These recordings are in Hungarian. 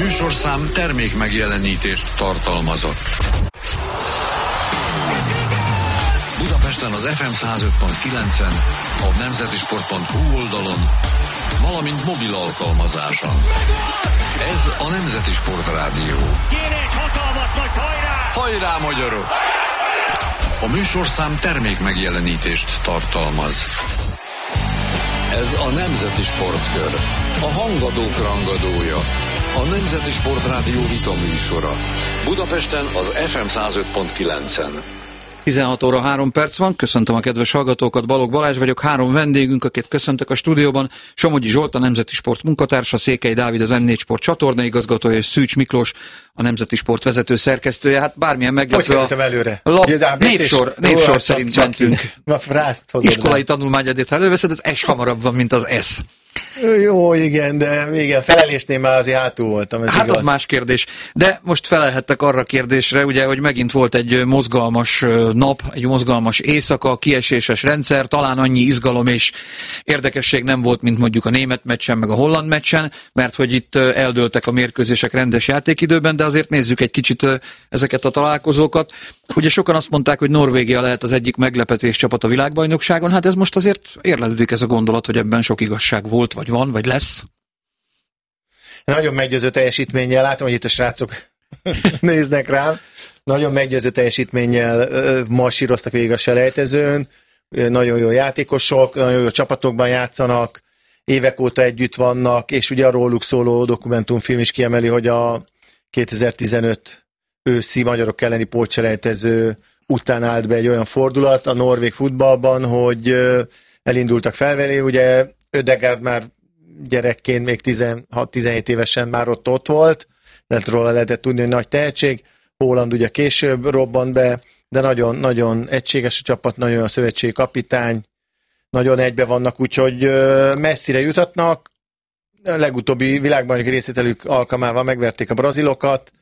műsorszám termék megjelenítést tartalmazott. Budapesten az FM 105.9-en, a nemzetisport.hu oldalon, valamint mobil alkalmazáson. Ez a Nemzeti Sport Rádió. Kéne egy hatalmas nagy hajrá! Hajrá, magyarok! A műsorszám termék megjelenítést tartalmaz. Ez a Nemzeti Sportkör. A hangadók rangadója. A Nemzeti Sport Rádió vita műsora. Budapesten az FM 105.9-en. 16 óra 3 perc van, köszöntöm a kedves hallgatókat, Balogh Balázs vagyok, 3 vendégünk, akit köszöntök a stúdióban, Somogyi Zsolt, a Nemzeti Sport munkatársa, Székely Dávid, az M4 Sport csatorna igazgatója, és Szűcs Miklós, a Nemzeti Sport vezető szerkesztője. Hát bármilyen meglepő a névsor szerint mentünk. Iskolai tanulmányadét, ha előveszed, az S hamarabb van, mint az S. Jó, igen, de igen, felelésnél már azért hátul voltam. Hát igaz. Az más kérdés. De most felelhettek arra a kérdésre, ugye, hogy megint volt egy mozgalmas nap, egy mozgalmas éjszaka, kieséses rendszer, talán annyi izgalom és érdekesség nem volt, mint mondjuk a német meccsen, meg a holland meccsen, mert hogy itt eldőltek a mérkőzések rendes játékidőben, de azért nézzük egy kicsit ezeket a találkozókat. Ugye sokan azt mondták, hogy Norvégia lehet az egyik meglepetés csapat a világbajnokságon, hát ez most azért érlelődik ez a gondolat, hogy ebben sok igazság volt, vagy van, vagy lesz. Nagyon meggyőző teljesítménnyel, látom, hogy itt a srácok néznek rám, nagyon meggyőző teljesítménnyel marsíroztak végig a selejtezőn, nagyon jó játékosok, nagyon jó csapatokban játszanak, évek óta együtt vannak, és ugye a róluk szóló dokumentumfilm is kiemeli, hogy a 2015 őszi magyarok elleni pótselejtező után állt be egy olyan fordulat a norvég futballban, hogy elindultak felfelé, ugye Ödegaard már gyerekként, még 16-17 évesen már ott volt, de róla lehetett tudni, hogy nagy tehetség. Haaland ugye később robbant be, de nagyon egységes a csapat, nagyon a szövetségi kapitány, nagyon egybe vannak, úgyhogy messzire jutatnak. A legutóbbi világbajnoki részvételük alkalmával megverték a brazilokat,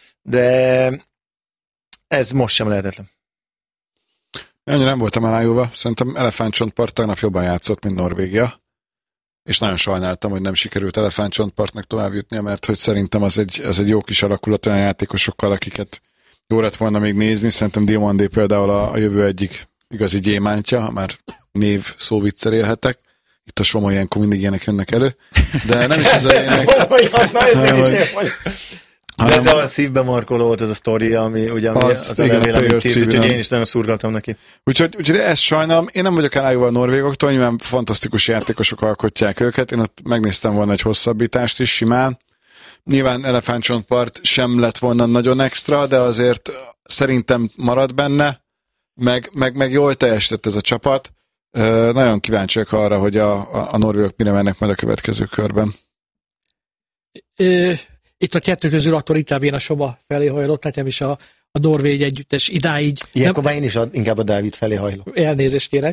de ez most sem lehetetlen. Annyira nem voltam elájulva, szerintem Elefántcsontpart tegnap jobban játszott, mint Norvégia, és nagyon sajnáltam, hogy nem sikerült Elefántcsontpartnak tovább jutnia, mert hogy szerintem az egy jó kis alakulat olyan játékosokkal, akiket jó lett volna még nézni. Szerintem Diomandé például a jövő egyik igazi gyémántja, ha már név szóviccel élhetek. Itt a Somoly ilyenkor mindig ilyenek jönnek elő, de nem is ez a lényeg. De ez a szívbe markoló volt ez a sztori, ami ugye az ellenvéleményt írt, úgyhogy én is nagyon szurkoltam neki. Úgyhogy ezt sajnálom. Én nem vagyok elájúva a norvégoktól, nyilván fantasztikus játékosok alkotják őket. Én ott megnéztem volna egy hosszabbítást is simán. Nyilván Elefántcsontpart sem lett volna nagyon extra, de azért szerintem marad benne, meg jól teljesített ez a csapat. Nagyon kíváncsiak arra, hogy a norvégok mire mennek majd a következő körben. Itt a kettő közül akkor inkább én a Soma felé hajlott, nekem is a norvég együttes idáig. Ilyenkor már én is inkább a Dávid felé hajlok. Elnézést kérek.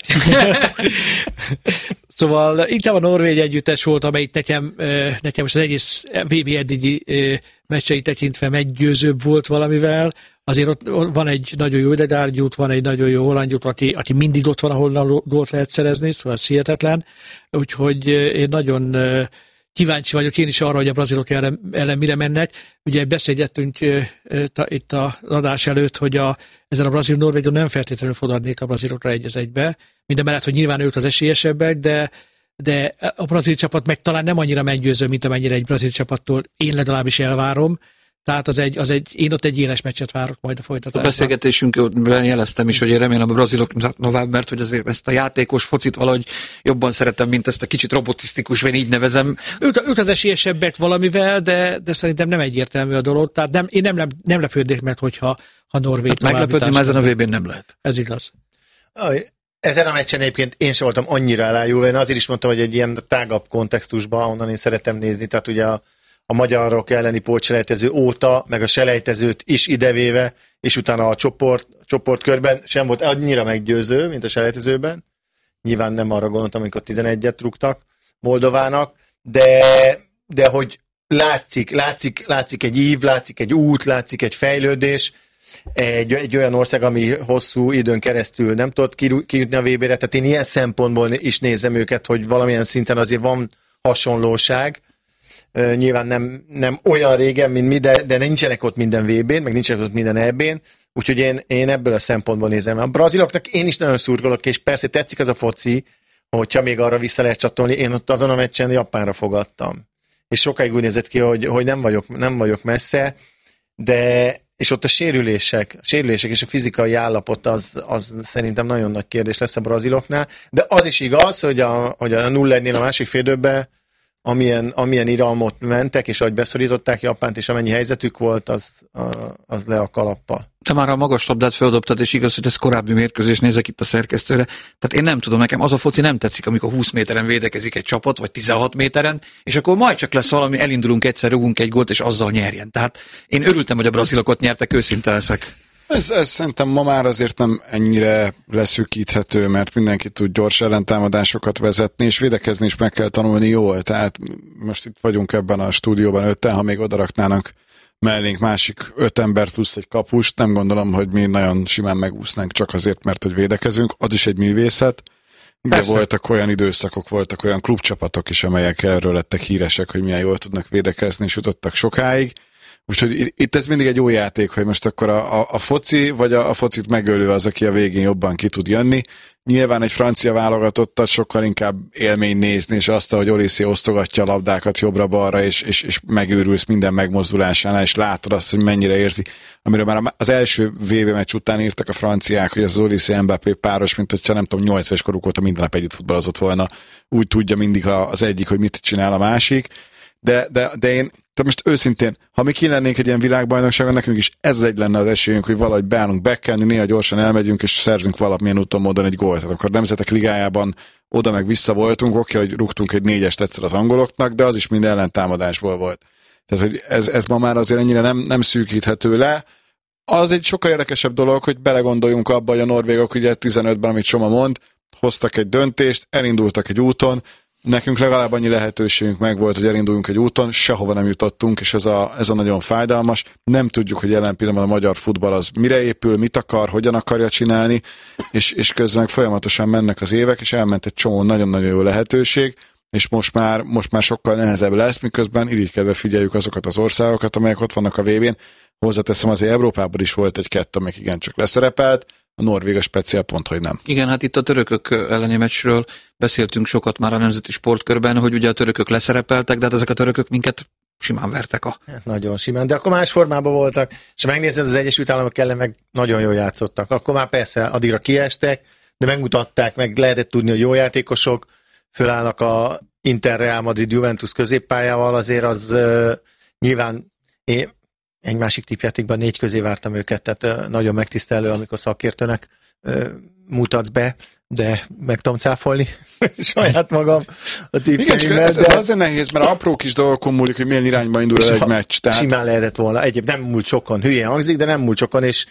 Szóval inkább a norvég együttes volt, amelyik nekem most az egész VB eddigi meccsei tekintve meggyőzőbb volt valamivel. Azért ott van egy nagyon jó Ödegaard út, van egy nagyon jó Haaland út, aki mindig ott van, ahol gólt lehet szerezni, szóval ez hihetetlen. Úgyhogy én nagyon kíváncsi vagyok én is arra, hogy a brazilok ellen mire mennek. Ugye beszélgettünk itt az adás előtt, hogy ezen a brazil-norvégon nem feltétlenül fogadnék a brazilokra 1-1-be. Mindemellett, hogy nyilván ők az esélyesebbek, de a brazil csapat meg talán nem annyira meggyőző, mint amennyire egy brazil csapattól én legalábbis elvárom. Tehát én ott egy éles meccset várok majd a folytatásban. A beszélgetésünkben jeleztem is, hogy én remélem a brazilok tovább, mert hogy azért ezt a játékos focit valahogy jobban szeretem, mint ezt a kicsit robotisztikus, vagy így nevezem. Ők az esélyesebbek valamivel, de szerintem nem egyértelmű a dolog. Tehát én nem lepődnék meg, hogyha Norvég hát meglepődni már ezen a VB-n nem lehet. Ez igaz. Ezen a meccsen egyébként én sem voltam annyira elájulva. Én azért is mondtam, hogy egy ilyen tágabb kontextusban, ahonnan én szeretem nézni, tehát ugye a magyarok elleni pótselejtező óta, meg a selejtezőt is idevéve, és utána a csoportkörben sem volt annyira meggyőző, mint a selejtezőben. Nyilván nem arra gondoltam, amikor 11-et rúgtak Moldovának, de hogy látszik egy ív, látszik egy út, látszik egy fejlődés, egy olyan ország, ami hosszú időn keresztül nem tudott kijutni a VB-re, tehát én ilyen szempontból is nézem őket, hogy valamilyen szinten azért van hasonlóság, nyilván nem olyan régen, mint mi, de nincsenek ott minden VB-n, meg nincsenek ott minden EB-n, úgyhogy én ebből a szempontból nézem. A braziloknak én is nagyon szurkolok, és persze tetszik az a foci, hogyha még arra vissza lehet csatolni. Én ott azon a meccsen Japánra fogadtam. És sokáig úgy nézett ki, hogy nem vagyok messze, de és ott a sérülések és a fizikai állapot az szerintem nagyon nagy kérdés lesz a braziloknál, de az is igaz, hogy a 0-1-nél a másik félidőben amilyen iralmot mentek, és ahogy beszorították Japánt, és amennyi helyzetük volt, az le a kalappal. Te már a magas labdát feldobtad, és igaz, hogy ez korábbi mérkőzés, nézek itt a szerkesztőre. Tehát én nem tudom, nekem az a foci nem tetszik, amikor 20 méteren védekezik egy csapat, vagy 16 méteren, és akkor majd csak lesz valami, elindulunk egyszer, rugunk egy gólt, és azzal nyerjen. Tehát én örültem, hogy a brazilok nyertek, őszinte leszek. Ez szerintem ma már azért nem ennyire leszűkíthető, mert mindenki tud gyors ellentámadásokat vezetni, és védekezni is meg kell tanulni jól. Tehát most itt vagyunk ebben a stúdióban 5-en, ha még odaraknának mellénk másik 5 ember plusz egy kapust, nem gondolom, hogy mi nagyon simán megúsznánk csak azért, mert hogy védekezünk. Az is egy művészet. De voltak olyan időszakok, voltak olyan klubcsapatok is, amelyek erről lettek híresek, hogy milyen jól tudnak védekezni, és jutottak sokáig. Úgyhogy itt ez mindig egy jó játék, hogy most akkor a foci, vagy a focit megölő az, aki a végén jobban ki tud jönni. Nyilván egy francia válogatottat sokkal inkább élmény nézni, és azt, hogy Olysé osztogatja a labdákat jobbra-balra, és megőrülsz minden megmozdulásánál, és látod azt, hogy mennyire érzi. Amiről már az első VB meccs után írtak a franciák, hogy az Olysé-Mbappé páros, mint hogyha nem tudom, 8 éves koruk óta minden nap együtt futballozott volna. Úgy tudja mindig az egyik, hogy mit csinál a másik. De én, tehát most őszintén, ha mi lennénk egy ilyen világbajnokságon, nekünk is ez egy lenne az esélyünk, hogy valahogy beállunk bekelni, néha gyorsan elmegyünk, és szerzünk valamilyen úton módon egy gólt. Tehát akkor Nemzetek Ligájában oda meg vissza voltunk, oké, hogy rúgtunk egy 4-est egyszer az angoloknak, de az is mind ellentámadásból volt. Tehát, hogy ez ma már azért ennyire nem szűkíthető le. Az egy sokkal érdekesebb dolog, hogy belegondoljunk abba, hogy a norvégok ugye 15-ben, amit Csoma mond, hoztak egy döntést, elindultak egy úton. Nekünk legalább annyi lehetőségünk megvolt, hogy elinduljunk egy úton, sehova nem jutottunk, és ez a nagyon fájdalmas. Nem tudjuk, hogy jelen pillanatban a magyar futball az mire épül, mit akar, hogyan akarja csinálni, és közben folyamatosan mennek az évek, és elment egy csomó nagyon-nagyon jó lehetőség, és most már sokkal nehezebb lesz, miközben irigykedve figyeljük azokat az országokat, amelyek ott vannak a VB-n. Hozzáteszem, azért Európában is volt egy-kettő, amelyik igencsak leszerepelt, a norvég a speciál pont, hogy nem. Igen, hát itt a törökök elleni meccsről beszéltünk sokat már a Nemzeti Sportkörben, hogy ugye a törökök leszerepeltek, de hát ezek a törökök minket simán vertek Hát nagyon simán, de akkor más formában voltak, és ha megnézed, az Egyesült Államok ellen meg nagyon jól játszottak. Akkor már persze addigra kiestek, de megmutatták, meg lehetett tudni, hogy jó játékosok fölállnak a Inter, Real Madrid, Juventus középpályával, azért az nyilván egy másik tippjátékban 4 közé vártam őket, tehát nagyon megtisztelő, amikor szakértőnek mutatsz be, de meg tudom cáfolni saját magam a tippjeimmel. Igen, ez azért nehéz, mert apró kis dolgokon múlik, hogy milyen irányba indul el egy meccs. Tehát... Simán lehetett volna. Egyéb nem múlt sokan, hülyén hangzik, de nem múlt sokan, és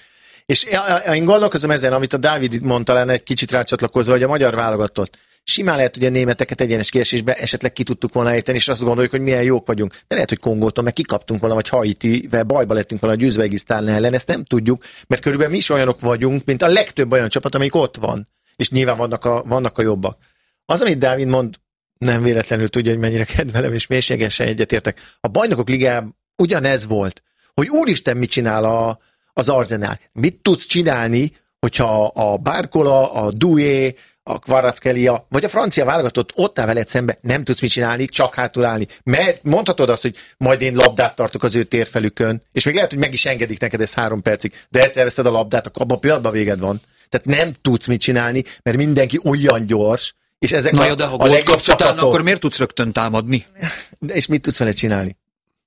én gondolkozom ezen, amit a Dávid mondta lenne egy kicsit rácsatlakozva, hogy a magyar válogatott. Simán lehet, hogy a németeket egyenes kiesésbe esetleg ki tudtuk volna ejteni, és azt gondoljuk, hogy milyen jók vagyunk. De lehet, hogy Kongótól meg kikaptunk volna, vagy Haitivel bajba lettünk volna a Üzbegisztán ellen, ezt nem tudjuk, mert körülbelül mi is olyanok vagyunk, mint a legtöbb olyan csapat, amelyik ott van. És nyilván vannak a jobbak. Az, amit Dávid mond, nem véletlenül tudja, hogy mennyire kedvelem, és mélységesen egyetértek. A Bajnokok Ligájában ugyanez volt, hogy úristen, mit csinál az Arsenal. Mit tudsz csinálni, hogyha a Barcola, a Doué, a Kvaratskhelia, vagy a francia válogatott ott áll veled szembe, nem tudsz mit csinálni, csak hátul állni. Mert mondhatod azt, hogy majd én labdát tartok az ő térfelükön, és még lehet, hogy meg is engedik neked ezt 3 percig, de egyszer veszed a labdát, akkor abban a pillanatban véged van. Tehát nem tudsz mit csinálni, mert mindenki olyan gyors, és ezek a legjobb csapatok. Akkor miért tudsz rögtön támadni? És mit tudsz vele csinálni?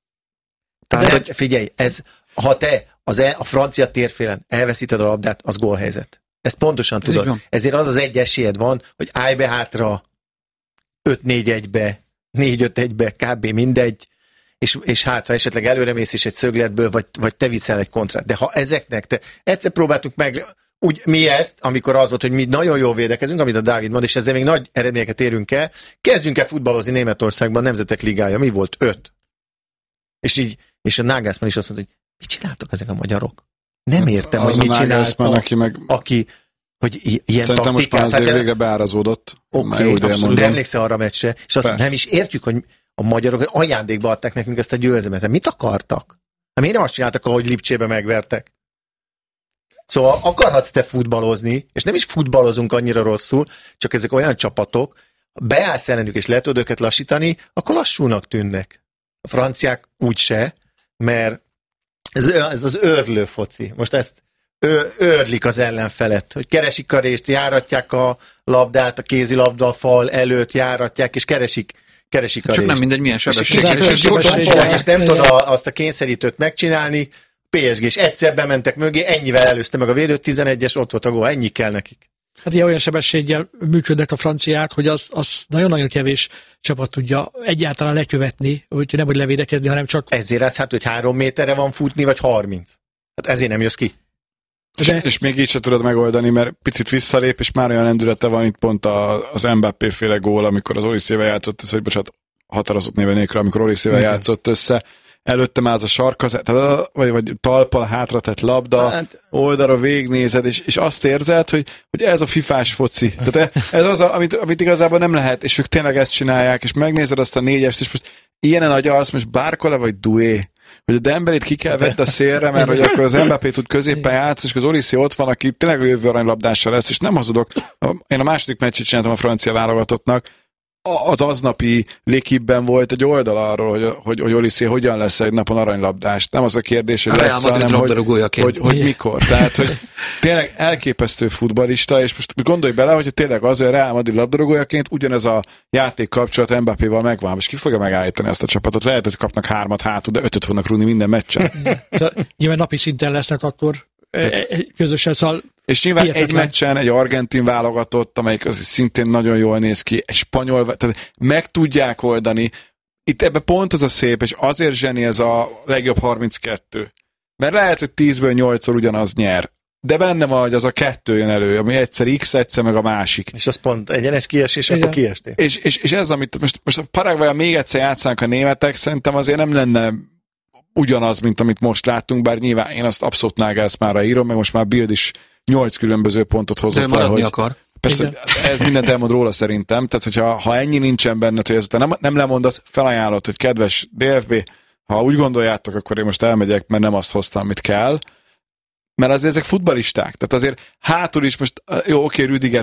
Tehát, figyelj, ha te a francia térfélen elveszíted a labdát, az gólhelyzet. Ezt pontosan tudod. Ezért az egy esélyed van, hogy állj be hátra 5-4-1-be, 4-5-1-be, kb. Mindegy, és hát, ha esetleg előremész is egy szögletből, vagy te viszel egy kontrát. De ha ezeknek egyszer próbáltuk meg, úgy mi ezt, amikor az volt, hogy mi nagyon jól védekezünk, amit a Dávid mond, és ezzel még nagy eredményeket érünk el, kezdjünk el futballozni Németországban, Nemzetek Ligája, mi volt? 5. És a Nagelsmann is azt mondta, hogy mit csináltok ezek a magyarok? Nem értem, hogy mit csináltak, aki hogy ilyen szerintem taktikát. Most már azért végre beárazódott. Oké, abszolút, de emlékszel arra a meccsre, és azt nem is értjük, hogy a magyarok ajándékba adták nekünk ezt a győzelmet. Mit akartak? Miért nem azt csináltak, ahogy Lipcsébe megvertek? Szóval akarhatsz te futballozni, és nem is futballozunk annyira rosszul, csak ezek olyan csapatok, beállsz ellenük és le tudod őket lassítani, akkor lassúnak tűnnek. A franciák úgyse, mert ez az őrlő foci. Most ezt őrlik az ellenfelet, hogy keresik a részt, járatják a labdát, a kézilabda fal előtt járatják, és keresik a részt. Csak nem mindegy, milyen sebesség. És nem tud azt a kényszerítőt megcsinálni, PSG, és egyszer bementek mögé, ennyivel előzte meg a védőt, 11-es, ott volt a gól, ennyi kell nekik. Hát ilyen olyan sebességgel működnek a franciák, hogy az nagyon-nagyon kevés csapat tudja egyáltalán lekövetni, hogy nem hogy levédekezni, hanem csak... Ezért ez hogy 3 méterre van futni, vagy 30. Hát ezért nem jössz ki. És még így sem tudod megoldani, mert picit visszalép, és már olyan lendülete van itt pont az Mbappé-féle gól, amikor az Oliszével játszott, vagy bocsánat, határozott néven nélkül, amikor Oliszével játszott össze, előtte már az a sarkazat, vagy talpal hátratett labda, oldalra végignézed, és azt érzed, hogy ez a fifás foci. Tehát ez az, amit igazából nem lehet, és ők tényleg ezt csinálják, és megnézed azt a 4-est, és most ilyenen agyalsz, most Barcola vagy Doué, hogy a Dembelit ki kell vedd a szélre, mert hogy akkor az Mbappé tud középen játszani, és az Olissé ott van, aki tényleg a jövő aranylabdással lesz, és nem hazudok. Én a második meccset csináltam a francia válogatottnak, az aznapi L'équipe-ben volt egy oldal arról, hogy Olissé hogyan lesz egy napon aranylabdás. Nem az a kérdés, hogy lesz, hanem hogy mikor. Tehát, hogy tényleg elképesztő futballista, és most gondolj bele, hogy tényleg az, hogy a Real Madrid labdarúgójaként ugyanez a játék kapcsolat Mbappéval megvan. Most ki fogja megállítani ezt a csapatot? Lehet, hogy kapnak 3-at hátul, de 5-öt fognak rúgni minden meccsen. Nyilván napi szinten lesznek akkor közösen, szóval és nyilván hihetetlen. Egy meccsen egy argentin válogatott, amelyik az szintén nagyon jól néz ki, egy spanyol, tehát meg tudják oldani. Itt ebben pont az a szép, és azért zseni ez a legjobb 32. Mert lehet, hogy 10-ből 8-szor ugyanaz nyer. De benne van, hogy az a 2 jön elő, ami egyszer X, egyszer meg a másik. És az pont egyenes kiesés, akkor kiestél. És ez, amit most a Paraguayon még egyszer játszánk a németek, szerintem azért nem lenne ugyanaz, mint amit most láttunk, bár nyilván én azt abszolút Nagelsmannra írom, meg most már Bild is 8 különböző pontot hozott. De maradni akar. Persze, ez mindent elmond róla szerintem, tehát hogyha ennyi nincsen benned, hogy ezután nem lemondasz, felajánlott, hogy kedves DFB, ha úgy gondoljátok, akkor én most elmegyek, mert nem azt hoztam, amit kell, mert azért ezek futballisták, tehát azért hátul is most, jó, oké, Rüdiger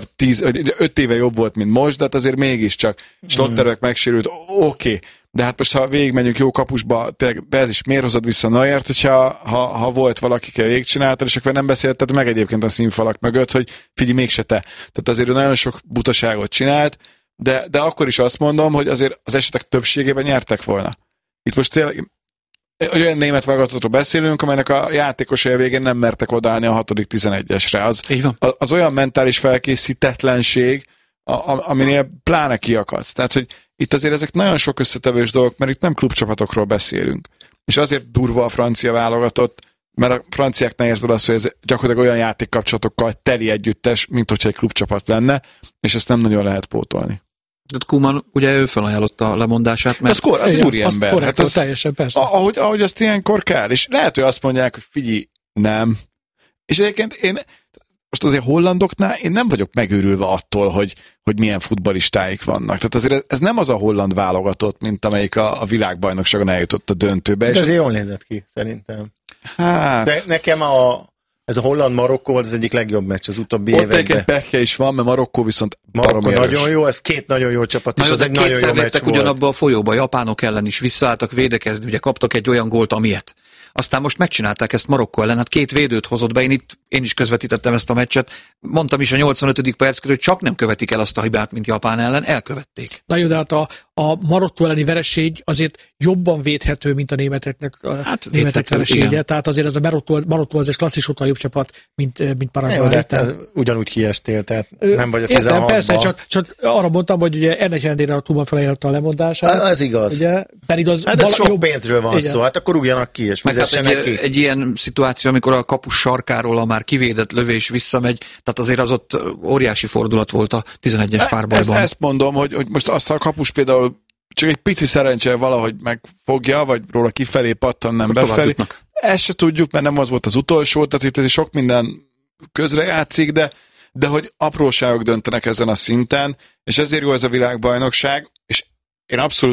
5 éve jobb volt, mint most, de hát azért mégiscsak Schlotterbeck megsérült, oké. De hát most, ha végigmenjünk jó kapusba, de ez is miért hozod vissza Neuert, hogyha ha volt valaki, aki végigcsináltad, és akkor nem beszélted meg egyébként a színfalak mögött, hogy figyelj, mégse te. Tehát azért nagyon sok butaságot csinált, de akkor is azt mondom, hogy azért az esetek többségében nyertek volna. Itt most tényleg olyan német válogatottról beszélünk, amelynek a játékosai a végén nem mertek odállni a 6.-11-esre. Az olyan mentális felkészítetlenség, aminél pláne kiakadsz. Tehát, hogy itt azért ezek nagyon sok összetevős dolgok, mert itt nem klubcsapatokról beszélünk. És azért durva a francia válogatott, mert a franciáknál érzed azt, hogy ez gyakorlatilag olyan játékkapcsolatokkal teli együttes, mint hogyha egy klubcsapat lenne, és ezt nem nagyon lehet pótolni. Koeman, ugye ő felajánlotta a lemondását, mert... Az úriember. Hát az teljesen, persze. Ahogy azt ilyenkor kell. És lehet, hogy azt mondják, hogy figyelj, nem. És egyébként én most azért hollandoknál én nem vagyok megőrülve attól, hogy milyen futballistáik vannak. Tehát azért ez nem az a holland válogatott, mint amelyik a világbajnokságon eljutott a döntőbe. De ezért jól nézett ki, szerintem. Hát... De nekem ez a holland-Marokkó volt az egyik legjobb meccs az utóbbi években. Ott egy pekje is van, mert Marokkó viszont Marokkó nagyon jó, ez 2 nagyon jó csapat, és az egy nagyon jó meccs volt. Ugyanabba a folyóba, a japánok ellen is visszaálltak védekezni, ugye kaptak egy olyan gólt, amilyet. Aztán most megcsinálták ezt Marokkó ellen, hát 2 védőt hozott be, én is közvetítettem ezt a meccset, mondtam is a 85. perc körül, hogy csak nem követik el azt a hibát, mint Japán ellen, elkövették. Na jó, de hát a Marokkó elleni vereség azért jobban védhető, mint a németeknek németek veresége, igen. Tehát azért ez a Marokkó az egy klasszis sokkal jobb csapat, mint Paraguay. De te ugyanúgy kiestél, tehát nem vagy a 16-ban. Persze, csak arra mondtam, hogy ugye ennek ellenére a Koeman felajánlotta a lemondását. Ez igaz. Ugye, pedig az hát ez sok pénzről van szó, hát akkor rúgjanak ki, és fizessenek ki. Egy ilyen szituáció, amikor a kapus sarkáról a már kivédett lövés visszamegy, tehát azért az ott óriási fordulat volt a 11-es párbajban. Ezt mondom, hogy most azt a kapus például csak egy pici szerencse valahogy megfogja, vagy róla kifelé pattan, nem befelé. Ezt se tudjuk, mert nem az volt az utolsó, tehát itt ez sok minden közrejátszik, de hogy apróságok döntenek ezen a szinten, és ezért jó ez a világbajnokság, és én abszolút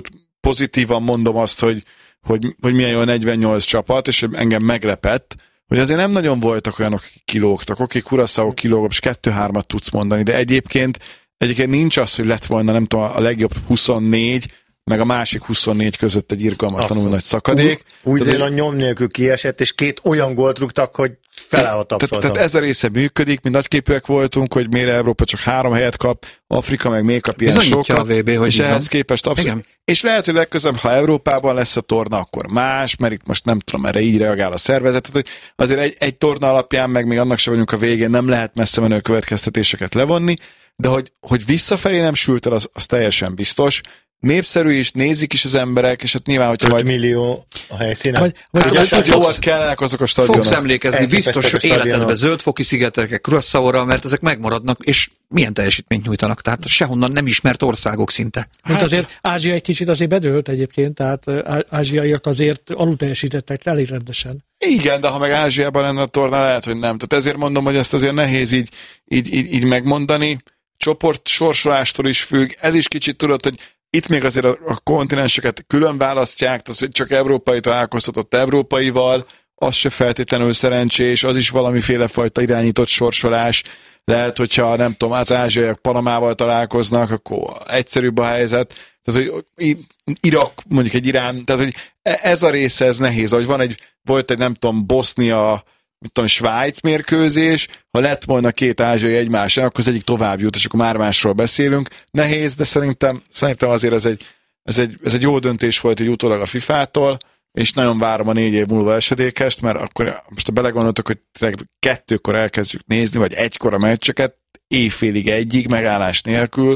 pozitívan mondom azt, hogy milyen jó a 48 csapat, és engem meglepett, hogy azért nem nagyon voltak olyanok, akik kilógtak. Oké, Curaçao kilógott, és 2-3-at tudsz mondani, de egyébként nincs az, hogy lett volna, nem tudom, a legjobb 24, meg a másik 24 között egy irgalmatlanul nagy szakadék. Új-Zéland nyom nélkül kiesett, és 2 olyan gólt rúgtak, hogy feláll a tapsoltam. Tehát ez a része működik, mi nagyképűek voltunk, hogy miért Európa csak 3 helyet kap, Afrika meg még kap ilyen sokat, a VB, hogy és ehhez képest abszolút. És lehet, hogy legközelebb, ha Európában lesz a torna, akkor más, mert itt most nem tudom, erre így reagál a szervezet. Tehát, hogy azért egy torna alapján, meg még annak sem vagyunk a végén, nem lehet messze menő következtetéseket levonni, de hogy visszafelé nem sült el, az teljesen biztos. Népszerű is, nézik is az emberek, és hát nyilván, hogyha 5 millió a helyszínen. Vagy jóak kellnek azok a stadionok. Fogsz emlékezni biztos életedben Zöld-foki szigetekre, Curaçaóra, mert ezek megmaradnak, és milyen teljesítményt nyújtanak, tehát sehonnan nem ismert országok szinte. Mint azért Ázsia egy kicsit azért bedőlt egyébként, tehát ázsiaiak azért alulteljesítettek elég rendesen. Igen, de ha meg Ázsiában lenne a torna, lehet, hogy nem. Tehát ezért mondom, hogy ezt azért nehéz így megmondani. Csoport sorsolástól is függ. Ez is kicsit tudod, hogy itt még azért a kontinenseket külön választják, tehát hogy csak európai találkoztatott európaival, az se feltétlenül szerencsés, az is valamiféle fajta irányított sorsolás. Lehet, hogyha nem tudom, az ázsiaiak Panamával találkoznak, akkor egyszerűbb a helyzet. Tehát, hogy Irak, mondjuk egy Irán, tehát, hogy ez a része, ez nehéz. Ahogy volt egy, nem tudom, Bosznia, Svájc mérkőzés, ha lett volna 2 ázsiai egymásra, akkor az egyik tovább jut, és akkor már másról beszélünk. Nehéz, de szerintem azért ez egy jó döntés volt egy utólag a FIFA-tól, és nagyon várom a 4 év múlva esedékest, mert akkor most ha belegondoltok, hogy 2-kor elkezdjük nézni, vagy 1-kor a meccseket, éjfélig 1-ig, megállás nélkül,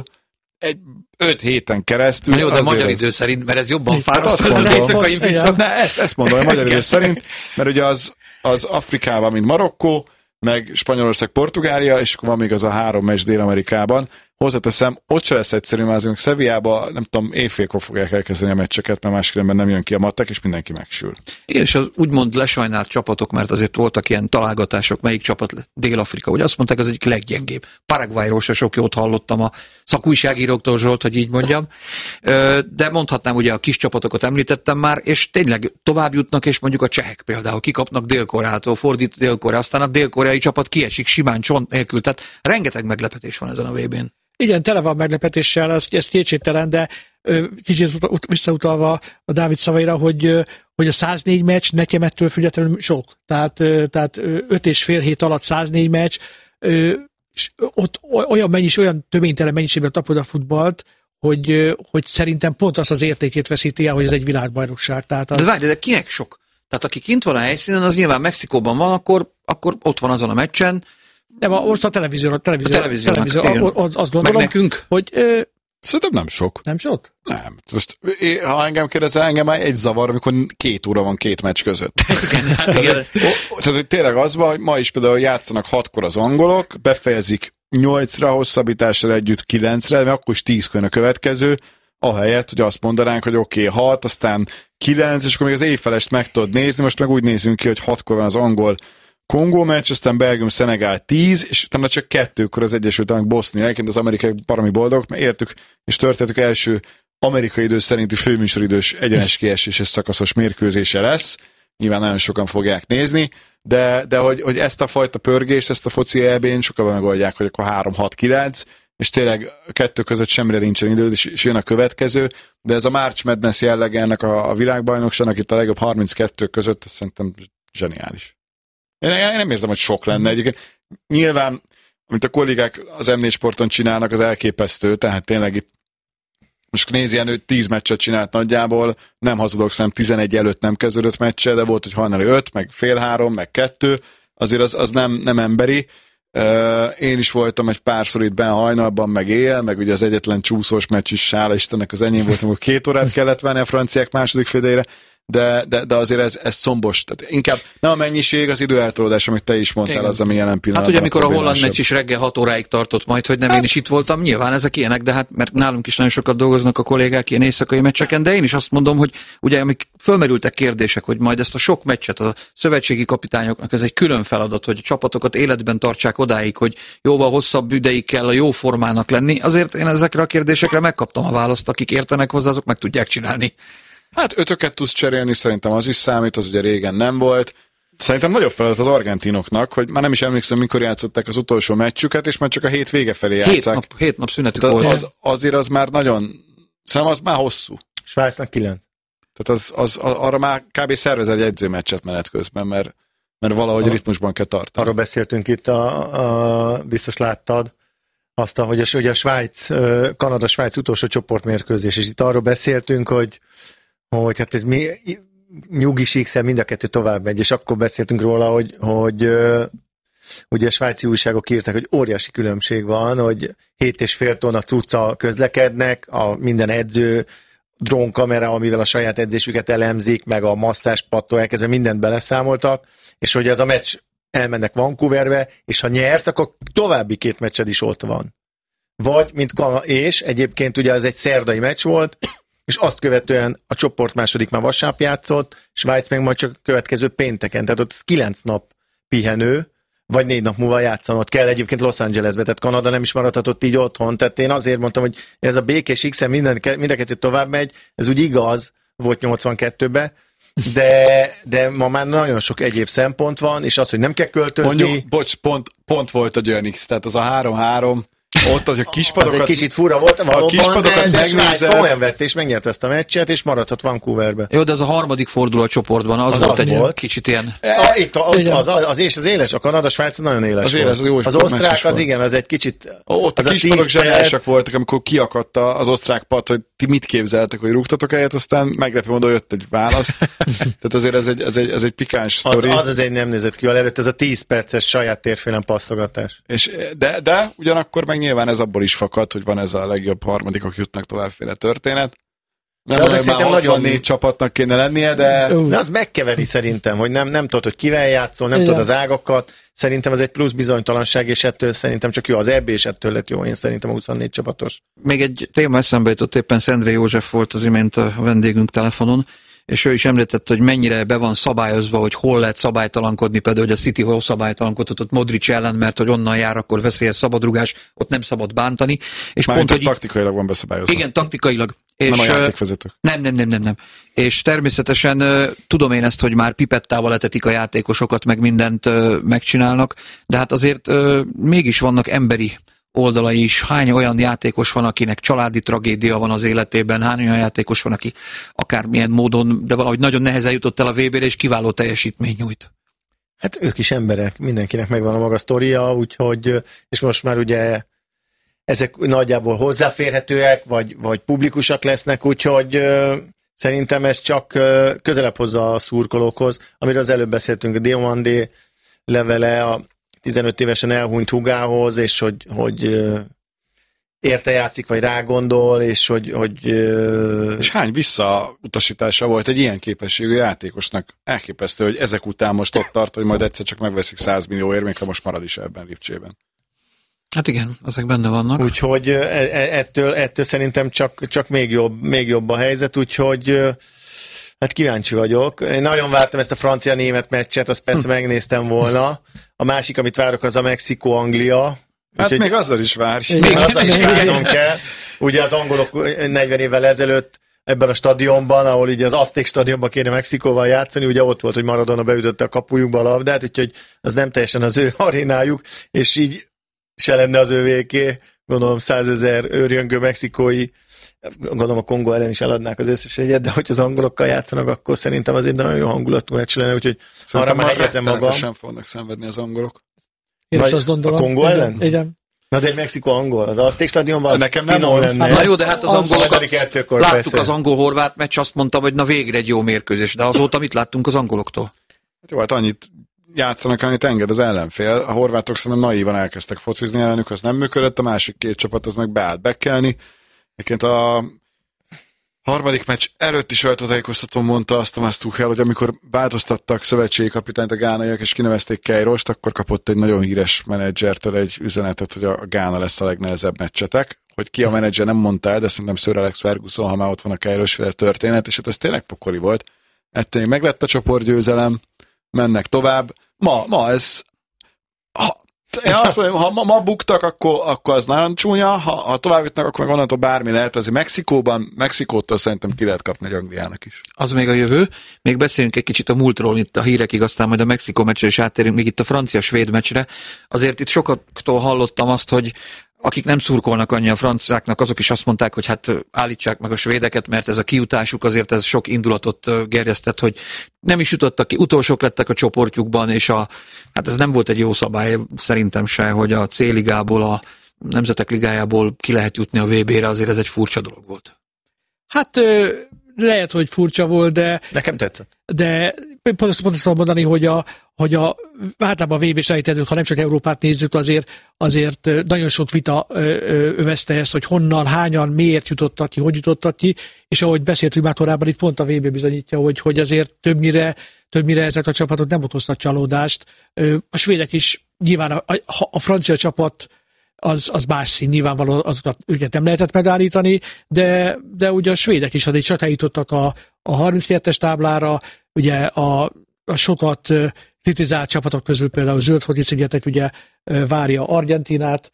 5 héten keresztül. Na jó, de magyar idő szerint, mert ez jobban fáraszt, ez az éjszakai vissza. Ezt mondom, a magyar idő szerint, mert ugye az Afrikában, mint Marokkó, meg Spanyolország, Portugália, és akkor van még az a 3 meccs Dél-Amerikában. Hozzáteszem, ott se lesz egyszerű, mert azért Sevillában, nem tudom, éjfélkor fogják elkezdeni a meccseket, mert máskülönben nem jön ki a matek, és mindenki megsül. Igen, és az úgymond lesajnált csapatok, mert azért voltak ilyen találgatások, melyik csapat Dél-Afrika. Ugye azt mondták, az egyik leggyengébb. Paraguayról se sok jót hallottam a szakújságíróktól, Zsolt, hogy így mondjam. De mondhatnám, ugye a kis csapatokat említettem már, és tényleg tovább jutnak, és mondjuk a csehek például kikapnak Dél-Koreától, fordít Dél-Korea, aztán a dél-koreai csapat kiesik simán csont nélkül. Tehát rengeteg meglepetés van ezen a VB-n. Igen, tele van meglepetéssel, ez kétségtelen, de kicsit visszautalva a Dávid szavaira, hogy a 104 meccs nekem ettől függetlenül sok. Tehát 5,5 hét alatt 104 meccs, ott olyan töménytelen mennyiségben tapod a futballt, hogy szerintem pont azt az értékét veszíti el, hogy ez egy világbajnokság. Tehát az... De várj, de kinek sok? Tehát aki kint van a helyszínen, az nyilván Mexikóban van, akkor ott van azon a meccsen. Nem, most a televízió. Azt gondolom, meg nekünk? Hogy... Szerintem nem sok. Nem sok? Nem. Most, ha engem kérdezel, engem már egy zavar, amikor 2 óra van 2 meccs között. Igen. Tehát tényleg az van, hogy ma is például játszanak 6-kor az angolok, befejezik 8-ra, hosszabbítással együtt 9-re, mert akkor is 10-kor a következő, ahelyett, hogy azt mondanánk, hogy oké, 6, aztán 9, és akkor még az éjfelest meg tudod nézni, most meg úgy nézünk ki, hogy 6-kor van az angol Kongó meccs, aztán Belgium-Szenegál 10, és utána csak 2-kor az Egyesült Államok Bosznia. Egyébként az amerikai baromi boldogok, mert értük és történtük első amerikai idő szerinti főműsoridős egyenes kieséses szakaszos mérkőzése lesz. Nyilván nagyon sokan fogják nézni, de hogy ezt a fajta pörgést, ezt a foci EB-n sokan megoldják, hogy akkor 3-6-9, és tényleg 2 között semmire nincsen idő, és jön a következő, de ez a March Madness jellege ennek a világbajnokságnak itt a legjobb 32 között, szerintem zseniális. Én nem érzem, hogy sok lenne egyébként. Nyilván, amit a kollégák az M4 Sporton csinálnak, az elképesztő, tehát tényleg itt most nézi, ilyen ő 10 meccset csinált nagyjából, nem hazudok, szerintem 11 előtt nem kezdődött meccse, de volt, hogy hajnali 5, meg fél 3, meg 2, azért az nem emberi. Én is voltam egy párszor itt benn hajnalban, meg éjjel, meg ugye az egyetlen csúszós meccs is, hála Istennek az enyém volt, amikor 2 órát kellett venni a franciák második félidejére. de azért ez szombos. Tehát inkább nem a mennyiség, az időeltolódás, amit te is mondtál, igen. Az, ami jelen pillanatban. Hát ugye, amikor a holland meccs is reggel 6 óráig tartott majd, hogy nem én is itt voltam, nyilván ezek ilyenek, de hát mert nálunk is nagyon sokat dolgoznak a kollégák ilyen éjszakai meccseken, de én is azt mondom, hogy ugye amik fölmerültek kérdések, hogy majd ezt a sok meccset a szövetségi kapitányoknak ez egy külön feladat, hogy a csapatokat életben tartsák odáig, hogy jóval hosszabb ideig kell a jó formának lenni. Azért én ezekre a kérdésekre megkaptam a választ, akik értenek hozzá, azok meg tudják csinálni. Hát 5-öket tudsz cserélni, szerintem az is számít, az ugye régen nem volt. Szerintem nagyobb feladat az argentinoknak, hogy már nem is emlékszem, mikor játszották az utolsó meccsüket, és már csak a hét vége felé játszák. 7 nap szünetük volt. Azért az már nagyon, szerintem az már hosszú. Svájcnak 9. Tehát arra már kb. Szervez egy edzőmeccset menet közben, mert valahogy ritmusban kell tartani. Arról beszéltünk itt, biztos láttad, azt, hogy a Svájc, Kanada-Svájc utolsó csoportmérkőzés, és itt arról beszéltünk, hogy hát ez nyugis X-el mind a kettő tovább megy, és akkor beszéltünk róla, hogy ugye a svájci újságok írták, hogy óriási különbség van, hogy 7,5 tonna cucca közlekednek, a minden edző drónkamera, amivel a saját edzésüket elemzik, meg a masszázspattól elkezdve mindent beleszámoltak, és hogy ez a meccs elmennek Vancouverbe, és ha nyersz, akkor további 2 meccsed is ott van. Vagy, és egyébként ugye ez egy szerdai meccs volt, és azt követően a csoport második már vasárnap játszott, Svájc meg majd csak a következő pénteken, tehát ott 9 nap pihenő, vagy 4 nap múlva játszanod kell egyébként Los Angelesbe, tehát Kanada nem is maradhatott így otthon, tehát én azért mondtam, hogy ez a békés X-en mind a kettő tovább megy, ez úgy igaz volt 82-be, de ma már nagyon sok egyéb szempont van, és az, hogy nem kell költözni. Mondjuk, bocs, pont volt egy olyan X, tehát az a 3-3, ott az a kispadokat... Az egy kicsit fura volt, valóban, de Svájc komolyan vette, és megnyerte ezt a meccset, és maradhat Vancouverbe. Jó, de ez a harmadik forduló a csoportban, az volt egy kicsit ilyen... Az éles, a Kanada-Svájc nagyon éles volt. Az osztrák, az igen, az egy kicsit... Ott a kispadok zseniálisak voltak, amikor kiakadt az osztrák pad, hogy ti mit képzeltek, hogy rúgtatok egyet, aztán meglepő módon jött egy válasz. Tehát azért ez egy pikáns sztori. Az egy nem nézett ki előtt, ez a 10 perces saját térfélen passzogatás. De ugyanakkor meg nyilván ez abból is fakad, hogy van ez a legjobb harmadik, akik jutnak továbbféle történet. Nem mondom, már 64 csapatnak kéne lennie, de az megkeveri szerintem, hogy nem tudod, hogy kivel játszol, nem tudod az ágakat. Szerintem ez egy plusz bizonytalanság, és ettől szerintem csak jó az EB, és ettől lett jó. Én szerintem a 24 csapatos. Még egy téma eszembe jutott, éppen Szendrei József volt az imént a vendégünk telefonon, és ő is említette, hogy mennyire be van szabályozva, hogy hol lehet szabálytalankodni, például, hogy a City hol szabálytalankodott Modric ellen, mert hogy onnan jár, akkor veszélyes szabadrugás, ott nem szabad bántani. És pont, hogy taktikailag van beszabályozva. Igen, taktikailag. Nem és, a játékvezetők. Nem. És természetesen tudom én ezt, hogy már pipettával etetik a játékosokat, meg mindent megcsinálnak, de hát azért mégis vannak emberi oldalai is. Hány olyan játékos van, akinek családi tragédia van az életében, hány olyan játékos van, aki akármilyen módon, de valahogy nagyon nehezen jutott el a VB-re, és kiváló teljesítmény nyújt. Hát ők is emberek, mindenkinek megvan a maga sztoria, úgyhogy, és most már ugye ezek nagyjából hozzáférhetőek, vagy publikusak lesznek, úgyhogy szerintem ez csak közelebb hozza a szurkolókhoz, amiről az előbb beszéltünk, a Diomandé levele a 15 évesen elhunyt húgához, és hogy érte játszik, vagy rágondol, és hogy És hány visszautasítása volt egy ilyen képességű játékosnak? Elképesztő, hogy ezek után most ott tart, hogy majd egyszer csak megveszik 100 millióért, még ha most marad is ebben Lipcsében. Hát igen, ezek benne vannak. Úgyhogy ettől szerintem csak még jobb a helyzet, úgyhogy hát kíváncsi vagyok. Én nagyon vártam ezt a francia-német meccset, azt persze megnéztem volna. A másik, amit várok, az a Mexikó-Anglia. Hát még azzal is várj. Még azzal is várnom kell. Ugye az angolok 40 évvel ezelőtt ebben a stadionban, ahol ugye az Azték stadionban kéne Mexikóval játszani, ugye ott volt, hogy Maradona beütötte a kapujukba a labdát, úgyhogy az nem teljesen az ő arénájuk, és így se lenne az ővéké, gondolom 100 000 őrjöngő mexikói, gondolom a Kongó ellen is eladnák az összes egyet, de hogy az angolokkal játszanak, akkor szerintem az egy nagyon jó hangulatú meccs lenne, úgyhogy arra már hegyezem magam. Sem fognak szenvedni az angolok. Én is azt gondolom. A Kongó ellen? Igen. Na de egy Mexikó-angol, az Azték stadionban nekem nem lenne. Na jó, de hát az angolokat láttuk persze. az angol-horvát meccs, azt mondtam, hogy na végre egy jó mérkőzés, de azóta mit láttunk az angoloktól? Jó, hát annyit játszanak, amit enged az ellenfél. A horvátok szerintem naívan elkezdtek focizni ellenük, az nem működött, a másik két csapat az meg beállt bekkelni. Egyébként harmadik meccs előtti sajtótájékoztatón mondta azt Thomas Tuchel, hogy amikor változtattak szövetségi kapitányt a gánaiak, és kinevezték Queirost, akkor kapott egy nagyon híres menedzsertől egy üzenetet, hogy a Gána lesz a legnehezebb meccsetek. Hogy ki a menedzser nem mondta el, de szerintem Sir Alex Ferguson, ha már ott van a Queiros-féle történet, és hát ez tényleg pokoli volt. Ettől meg lett a csoportgyőzelem, mennek tovább. Ma ez... Én azt mondom, ha ma buktak, akkor az nagyon csúnya, ha tovább jutnak, akkor meg onnantól bármi lehet. Azért Mexikótól szerintem ki lehet kapni egy Angliának is. Az még a jövő. Még beszéljünk egy kicsit a múltról itt a hírekig, aztán majd a Mexikó meccsre is áttérünk, még itt a francia-svéd meccsre. Azért itt sokaktól hallottam azt, hogy akik nem szurkolnak annyi a franciáknak, azok is azt mondták, hogy hát állítsák meg a svédeket, mert ez a kijutásuk azért ez sok indulatot gerjesztett, hogy nem is jutottak ki, utolsók lettek a csoportjukban, és hát ez nem volt egy jó szabály szerintem se, hogy a C-ligából, a Nemzetek Ligájából ki lehet jutni a VB-re, azért ez egy furcsa dolog volt. Hát lehet, hogy furcsa volt, de... Nekem tetszett. De pont azt mondani, hogy általában a VB-selejtezőt, ha nem csak Európát nézzük, azért nagyon sok vita övezte ezt, hogy honnan, hányan, miért jutottak ki, hogy jutottak ki, és ahogy beszéltünk már korábban, itt pont a VB bizonyítja, hogy azért többnyire ezek a csapatok nem okoztak csalódást. A svédek is nyilván a francia csapat az más szín, nyilvánvalóan azokat őket nem lehetett megállítani, de ugye a svédek is azért csak eljutottak a 32-es táblára, ugye a sokat kritizált csapatok közül például Zöld-Foti-szigetek ugye várja Argentinát,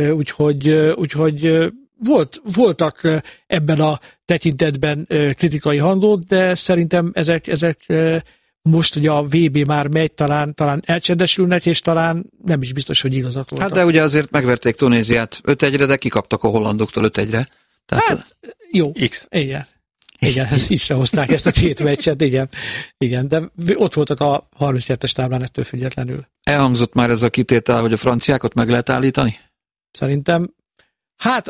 úgyhogy voltak ebben a tekintetben kritikai hangok, de szerintem ezek most ugye a VB már megy, talán elcsendesülnek, és talán nem is biztos, hogy igazat voltak. Hát de ugye azért megverték Tunéziát 5-1-re, de kikaptak a hollandoktól 5-1-re. Tehát... Hát jó. X. Igen, X-re hozták ezt a két meccset, igen, de ott voltak a 32-es táblán ettől függetlenül. Elhangzott már ez a kitétel, hogy a franciákat meg lehet állítani? Szerintem, hát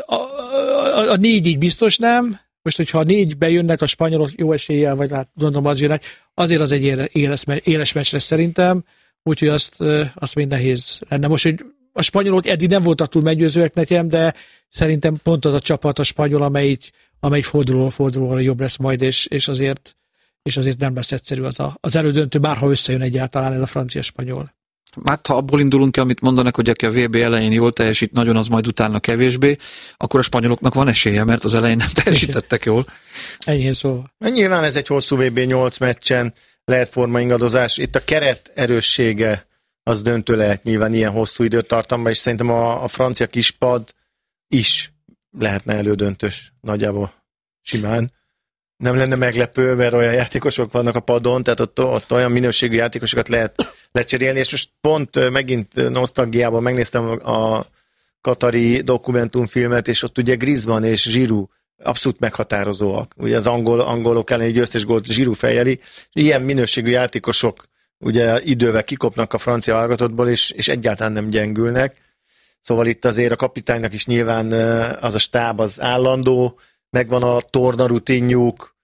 a 4 biztos nem. Most, hogyha 4 bejönnek a spanyolok jó eséllyel, vagy hát gondolom az jönnek, azért az egy éles meccs lesz szerintem, úgyhogy azt még nehéz lenne. Most, hogy a spanyolok eddig nem voltak túl meggyőzőek nekem, de szerintem pont az a csapat a spanyol, amelyik fordulóra jobb lesz majd, és azért nem lesz egyszerű az elődöntő, bárha összejön egyáltalán ez a francia-spanyol. Hát ha abból indulunk ki, amit mondanak, hogy aki a VB elején jól teljesít, nagyon az majd utána kevésbé, akkor a spanyoloknak van esélye, mert az elején nem teljesítettek jól. Ennyi szóval. Nyilván ez egy hosszú VB 8 meccsen, lehet formaingadozás. Itt a keret erőssége az döntő lehet nyilván ilyen hosszú időtartamban, és szerintem a francia kispad is lehetne elődöntős nagyjából simán. Nem lenne meglepő, mert olyan játékosok vannak a padon, tehát ott olyan minőségű játékosokat lehet lecserélni, és most pont megint nosztalgiában megnéztem a katari dokumentumfilmet, és ott ugye Griezmann és Giroud abszolút meghatározóak. Ugye az angolok elleni győztes gólt Giroud fejeli, ilyen minőségű játékosok ugye idővel kikopnak a francia válogatottból, és egyáltalán nem gyengülnek. Szóval itt azért a kapitánynak is nyilván az a stáb az állandó, megvan a torna rutinjuk,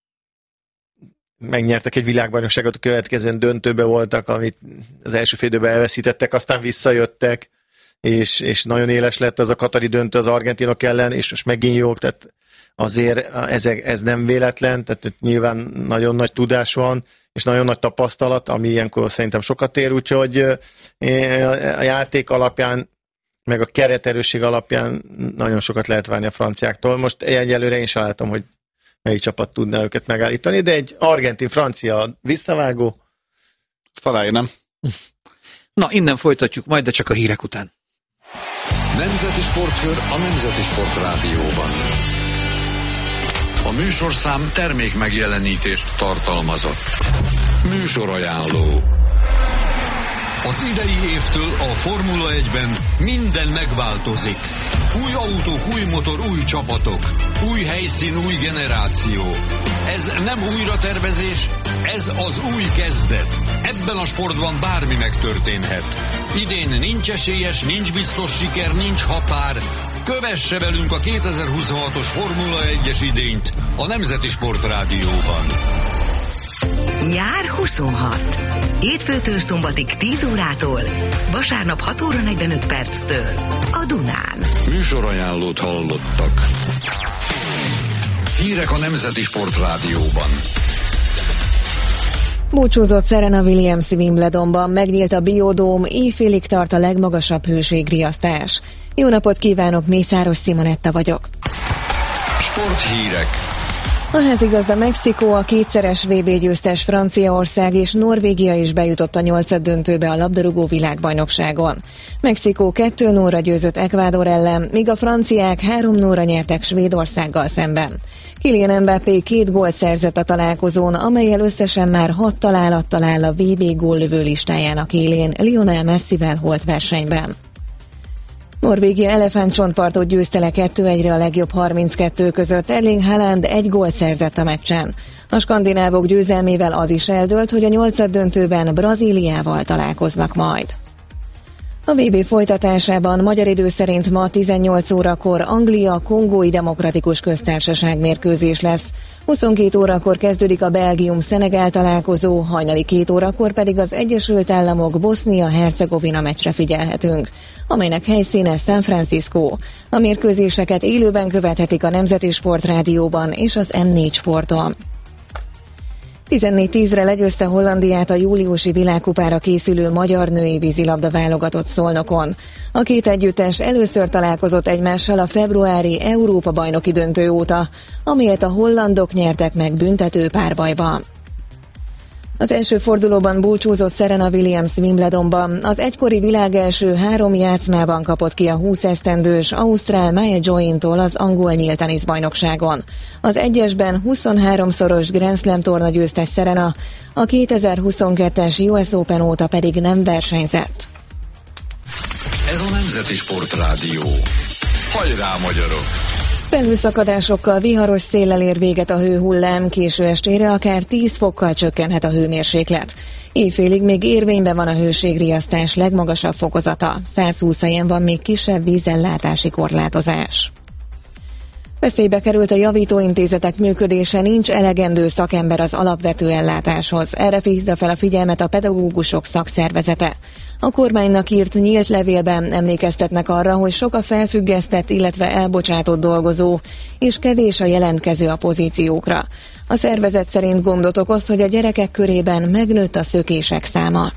megnyertek egy világbajnokságot, a következőn döntőbe voltak, amit az első fél időben elveszítettek, aztán visszajöttek, és nagyon éles lett az a katari döntő az argentinok ellen, és most megint jók, tehát azért ez nem véletlen, tehát nyilván nagyon nagy tudás van, és nagyon nagy tapasztalat, ami ilyenkor szerintem sokat ér, úgyhogy a játék alapján meg a kereterősség alapján nagyon sokat lehet várni a franciáktól. Most egyelőre én sem látom, hogy melyik csapat tudná őket megállítani, de egy argentin-francia visszavágó. Ezt aláírnám. Na, innen folytatjuk majd, de csak a hírek után. Nemzeti Sportkör a Nemzeti Sport Rádióban. A műsorszám termék megjelenítést tartalmazott. Műsorajánló. Az idei évtől a Formula 1-ben minden megváltozik. Új autók, új motor, új csapatok. Új helyszín, új generáció. Ez nem újratervezés, ez az új kezdet. Ebben a sportban bármi megtörténhet. Idén nincs esélyes, nincs biztos siker, nincs határ. Kövesse velünk a 2026-os Formula 1-es idényt a Nemzeti Sport Rádióban. Nyár 26. Hétfőtől szombatig 10 órától, vasárnap 6 óra 45 perctől a Dunán. Műsorajánlót hallottak. Hírek a Nemzeti Sportrádióban. Búcsúzott Serena Williams Wimbledonban, megnyílt a Biodóm, éjfélig tart a legmagasabb hőségriasztás. Jó napot kívánok, Mészáros Simonetta vagyok. Sporthírek. A házigazda Mexikó, a kétszeres VB győztes Franciaország és Norvégia is bejutott a 8-döntőbe a labdarúgó világbajnokságon. Mexikó 2-0-ra győzött Ecuador ellen, míg a franciák 3-0-ra nyertek Svédországgal szemben. Kylian Mbappé 2 gólt szerzett a találkozón, amellyel összesen már 6 találattal áll a VB góllövő listájának élén Lionel Messivel holt versenyben. Norvégia elefántcsontpartot győzte le 2-1-re a legjobb 32 között, Erling Haaland 1 gólt szerzett a meccsen. A skandinávok győzelmével az is eldőlt, hogy a 8-döntőben Brazíliával találkoznak majd. A VB folytatásában magyar idő szerint ma 18 órakor Anglia-Kongói Demokratikus Köztársaság mérkőzés lesz. 22 órakor kezdődik a Belgium-Szenegál találkozó, hajnali 2 órakor pedig az Egyesült Államok Bosznia-Hercegovina meccsre figyelhetünk, amelynek helyszíne San Francisco. A mérkőzéseket élőben követhetik a Nemzeti Sportrádióban és az M4 Sporton. 14-10-re legyőzte Hollandiát a júliusi világkupára készülő magyar női vízilabda válogatott Szolnokon. A két együttes először találkozott egymással a februári Európa-bajnoki döntő óta, amelyet a hollandok nyertek meg büntető párbajban. Az első fordulóban búcsúzott Serena Williams Wimbledonban. Az egykori világ első 3 játszmában kapott ki a 20 esztendős ausztrál Maya Join-tól az angol nyílt teniszbajnokságon. Az egyesben 23-szoros Grand Slam torna győztes Serena, a 2022-es US Open óta pedig nem versenyzett. Ez a Nemzeti Sportrádió. Hajrá, magyarok! Felhőszakadásokkal, viharos széllel ér véget a hőhullám, késő estére akár 10 fokkal csökkenhet a hőmérséklet. Éjfélig még érvényben van a hőségriasztás legmagasabb fokozata, 120 helyen van még kisebb vízellátási korlátozás. Veszélybe került a javítóintézetek működése, nincs elegendő szakember az alapvető ellátáshoz. Erre hívta fel a figyelmet a pedagógusok szakszervezete. A kormánynak írt nyílt levélben emlékeztetnek arra, hogy sok a felfüggesztett, illetve elbocsátott dolgozó, és kevés a jelentkező a pozíciókra. A szervezet szerint gondot okoz, hogy a gyerekek körében megnőtt a szökések száma.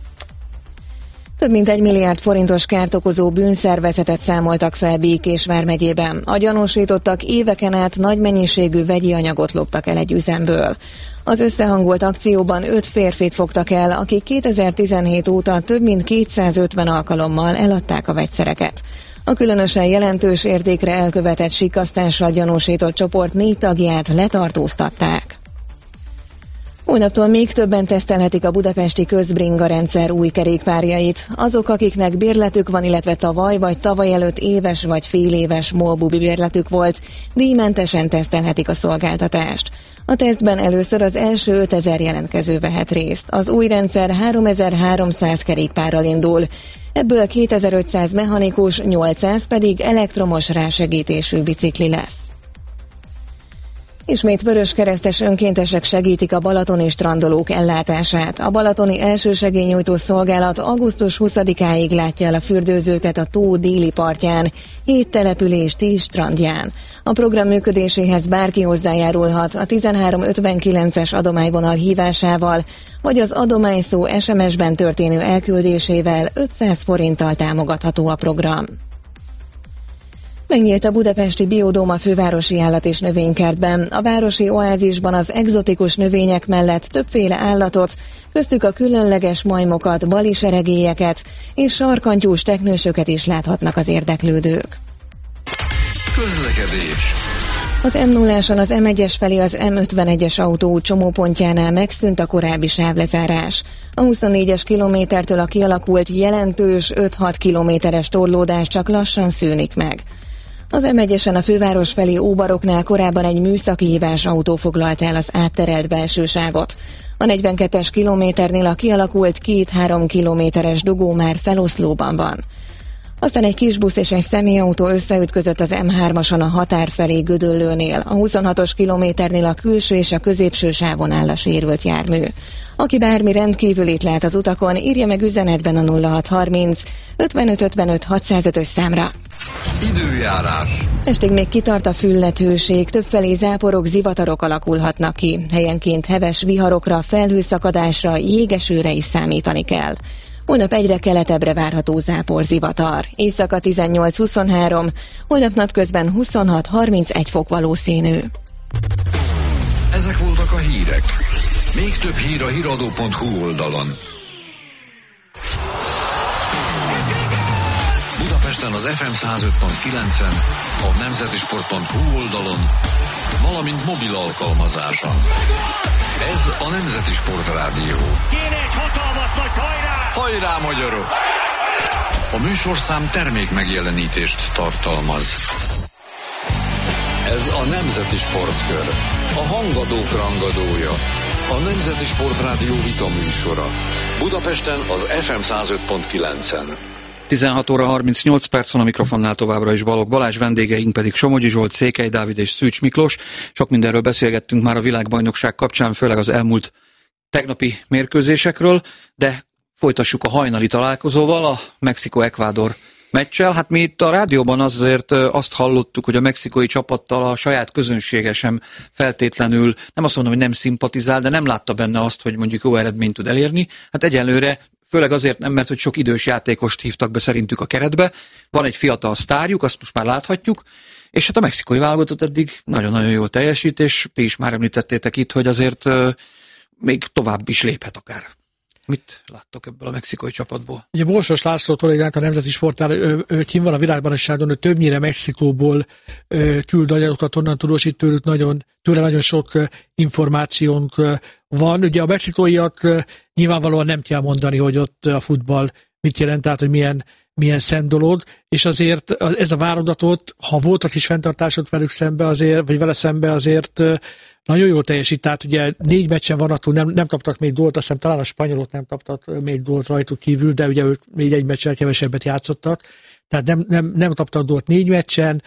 Több mint 1 milliárd forintos kárt okozó bűnszervezetet számoltak fel Békés vármegyében. A gyanúsítottak éveken át nagy mennyiségű vegyi anyagot loptak el egy üzemből. Az összehangolt akcióban 5 férfit fogtak el, akik 2017 óta több mint 250 alkalommal eladták a vegyszereket. A különösen jelentős értékre elkövetett sikkasztással gyanúsított csoport 4 tagját letartóztatták. Holnaptól még többen tesztelhetik a budapesti közbringa rendszer új kerékpárjait. Azok, akiknek bérletük van, illetve tavaly vagy tavaly előtt éves vagy féléves MOL-bubi bérletük volt, díjmentesen tesztelhetik a szolgáltatást. A tesztben először az első 5000 jelentkező vehet részt. Az új rendszer 3300 kerékpárral indul. Ebből 2500 mechanikus, 800 pedig elektromos rásegítésű bicikli lesz. Ismét vöröskeresztes önkéntesek segítik a balatoni strandolók ellátását. A balatoni elsősegélynyújtó szolgálat augusztus 20-áig látja el a fürdőzőket a tó déli partján, 7 település 10 strandján. A program működéséhez bárki hozzájárulhat a 1359-es adományvonal hívásával, vagy az adományszó SMS-ben történő elküldésével 500 forinttal támogatható a program. Megnyílt a budapesti Biodóm a fővárosi állat- és növénykertben. A városi oázisban az egzotikus növények mellett többféle állatot, köztük a különleges majmokat, baliseregélyeket és sarkantyús teknősöket is láthatnak az érdeklődők. Közlekedés. Az M0-áson az M1-es felé az M51-es autóút csomópontjánál megszűnt a korábbi sávlezárás. A 24-es kilométertől a kialakult jelentős 5-6 kilométeres torlódás csak lassan szűnik meg. Az M1-esen a főváros felé Óbaroknál korábban egy műszaki hívás autó foglalta el az átterelt belső sávot. A 42-es kilométernél a kialakult 2-3 kilométeres dugó már feloszlóban van. Aztán egy kisbusz és egy személyautó összeütközött az M3-ason a határ felé Gödöllőnél. A 26-os kilométernél a külső és a középső sávon áll a sérült jármű. Aki bármi rendkívülit lát az utakon, írja meg üzenetben a 0630 55 55 605-ös számra. Időjárás. Estig még kitart a fülletőség, többfelé záporok, zivatarok alakulhatnak ki. Helyenként heves viharokra, felhőszakadásra, jégesőre is számítani kell. Holnap egyre keletebbre várható zápor-zivatar. Éjszaka 18-23, holnap napközben 26-31 fok valószínű. Ezek voltak a hírek. Még több hír a hiradó.hu oldalon. Budapesten az FM 105.9-en, a nemzetisport.hu oldalon, valamint mobil alkalmazáson. Ez a Nemzeti Sport Rádió. Kéne egy hatalmas nagy hajrá! Hajrá, magyarok! A műsorszám termék megjelenítést tartalmaz. Ez a Nemzeti Sportkör. A hangadók rangadója. A Nemzeti Sport Rádió vita műsora. Budapesten az FM 105.9-en. 16 óra 38 perc van, a mikrofonnál továbbra is Balogh Balázs, vendégeink pedig Somogyi Zsolt, Székely Dávid és Szűcs Miklós. Sok mindenről beszélgettünk már a világbajnokság kapcsán, főleg az elmúlt tegnapi mérkőzésekről, de folytassuk a hajnali találkozóval, a Mexikó-Ekvádor meccsel. Hát mi itt a rádióban azért azt hallottuk, hogy a mexikói csapattal a saját közönsége sem feltétlenül, nem azt mondom, hogy nem szimpatizál, de nem látta benne azt, hogy mondjuk jó eredményt tud elérni. Hát egyelőre főleg azért nem, mert hogy sok idős játékost hívtak be szerintük a keretbe. Van egy fiatal sztárjuk, azt most már láthatjuk, és hát a mexikói válogatott eddig nagyon-nagyon jól teljesít, és ti is már említettétek itt, hogy azért még tovább is léphet akár. Mit láttok ebből a mexikói csapatból? Ugye Borsos László kollégánk a Nemzeti Sportál, ő kim van a világbajnokságon, ő többnyire Mexikóból küld anyagokat, onnan tudósít tőle nagyon sok információnk van. Ugye a mexikóiak nyilvánvalóan nem kell mondani, hogy ott a futball mit jelent, tehát hogy milyen szent dolog, és azért ez a válogatott, ha voltak is fenntartások velük szembe azért, vagy vele szembe azért nagyon jól teljesít, tehát ugye 4 meccsen van attól, nem kaptak még gólt, azt hiszem talán a spanyolok nem kaptak még gólt rajtuk kívül, de ugye ők még egy meccsen kevesebbet játszottak, tehát nem kaptak gólt 4 meccsen,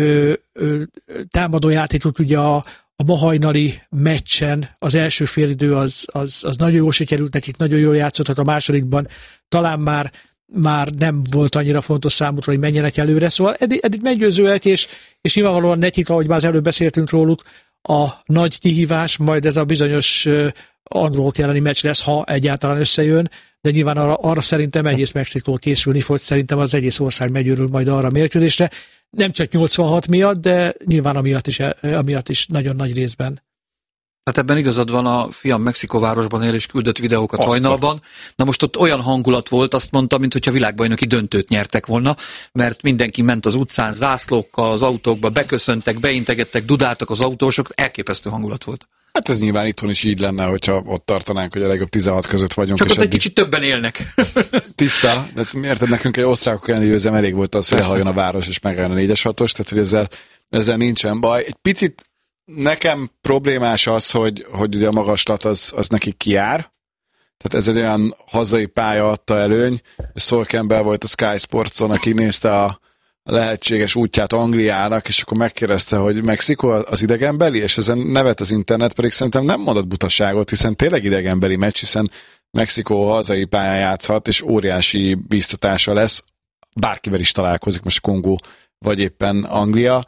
támadó játékot ugye a ma hajnali meccsen az első félidő az nagyon jól sikerült nekik, nagyon jól játszottak, a másodikban talán már nem volt annyira fontos számukra, hogy menjenek előre, szóval eddig meggyőzőek, és nyilvánvalóan nekik, ahogy már az előbb beszéltünk róluk, a nagy kihívás, majd ez a bizonyos angolok elleni meccs lesz, ha egyáltalán összejön, de nyilván arra szerintem egész Mexikó készülni fog, szerintem az egész ország megőrül majd arra a mérkőzésre, nem csak 86 miatt, de nyilván amiatt is nagyon nagy részben. Hát ebben igazad van, a fiam Mexikóvárosban él és küldött videókat hajnalban. Na most ott olyan hangulat volt, azt mondta, mintha világbajnoki döntőt nyertek volna, mert mindenki ment az utcán zászlókkal, az autókba, beköszöntek, beintegettek, dudáltak az autósok, elképesztő hangulat volt. Hát ez nyilván itthon is így lenne, hogyha ott tartanánk, hogy a legjobb 16 között vagyunk. Csak ott egy kicsit többen élnek. Tiszta, de érted, nekünk egy osztrákok elleni győzelem elég volt az, hogy elhajjon a város és megálljon a 4-es 6-os, tehát hogy ezzel nincsen baj. Egy picit nekem problémás az, hogy ugye a magaslat az nekik kijár. Tehát ez egy olyan hazai pálya adta előny. Szolkenbel volt a Sky Sportson, aki nézte a lehetséges útját Angliának, és akkor megkérdezte, hogy Mexikó az idegenbeli, és ezen nevet az internet, pedig szerintem nem mondott butaságot, hiszen tényleg idegenbeli meccs, hiszen Mexikó hazai pályán játszhat, és óriási bíztatása lesz. Bárkivel is találkozik, most Kongó vagy éppen Anglia.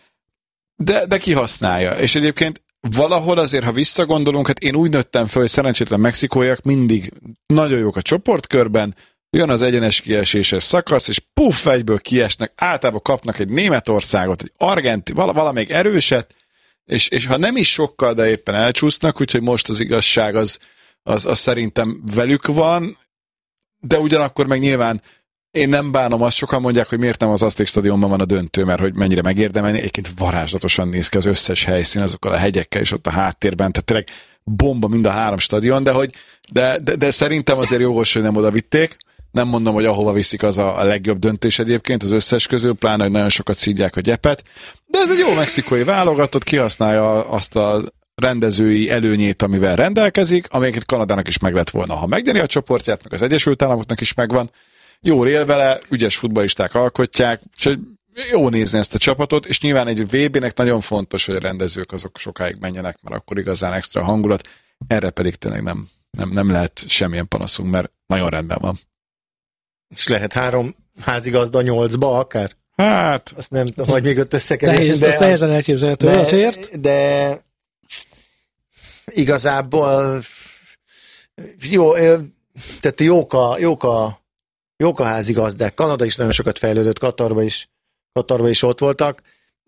De kihasználja. És egyébként valahol azért, ha visszagondolunk, hát én úgy nőttem föl, hogy szerencsétlen mexikóiak mindig nagyon jók a csoportkörben, jön az egyenes kieséses szakasz, és puff, egyből kiesnek, általában kapnak egy Németországot, egy valamelyik erőset, és ha nem is sokkal, de éppen elcsúsznak, úgyhogy most az igazság az szerintem velük van, de ugyanakkor meg nyilván én nem bánom, azt sokan mondják, hogy miért nem az Azték stadionban van a döntő, mert hogy mennyire megérdemelni. Egyébként varázslatosan néz ki az összes helyszín, azokkal a hegyekkel és ott a háttérben, tehát tényleg bomba mind a 3 stadion, de szerintem azért jogos, hogy nem oda vitték. Nem mondom, hogy ahova viszik az a legjobb döntés egyébként az összes közül, pláne, hogy nagyon sokat szídják a gyepet, de ez egy jó mexikói válogatott, kihasználja azt a rendezői előnyét, amivel rendelkezik, amelyiket Kanadának is meg lett volna, ha megnyeri a csoportját, meg az Egyesült Államoknak is megvan. Jól él vele, ügyes futballisták alkotják, és jó nézni ezt a csapatot, és nyilván egy VB-nek nagyon fontos, hogy a rendezők azok sokáig menjenek, mert akkor igazán extra hangulat, erre pedig tényleg nem lehet semmilyen panaszunk, mert nagyon rendben van. És lehet 3 házigazda 8-ba akár? Hát, azt nem tudom, hogy még ott összekerülni. Azt nehezen elképzelhető azért. De igazából jó, tehát jók a házigazdák. Kanada is nagyon sokat fejlődött, Katarba is ott voltak.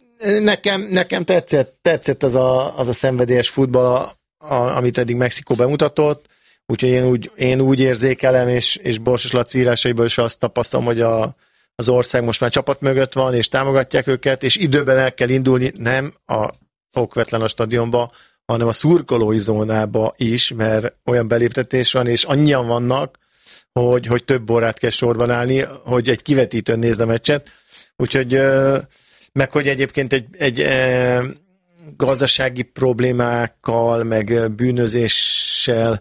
Nekem tetszett az a szenvedélyes futball, amit eddig Mexikó bemutatott, úgyhogy én úgy érzékelem, és Borsos Laci írásaiból is azt tapasztalom, hogy az ország most már csapat mögött van, és támogatják őket, és időben el kell indulni, nem a okvetlen a stadionba, hanem a szurkolói zónába is, mert olyan beléptetés van, és annyian vannak, hogy több órát kell sorban állni, hogy egy kivetítőn nézd a meccset. Úgyhogy meg hogy egyébként egy gazdasági problémákkal, meg bűnözéssel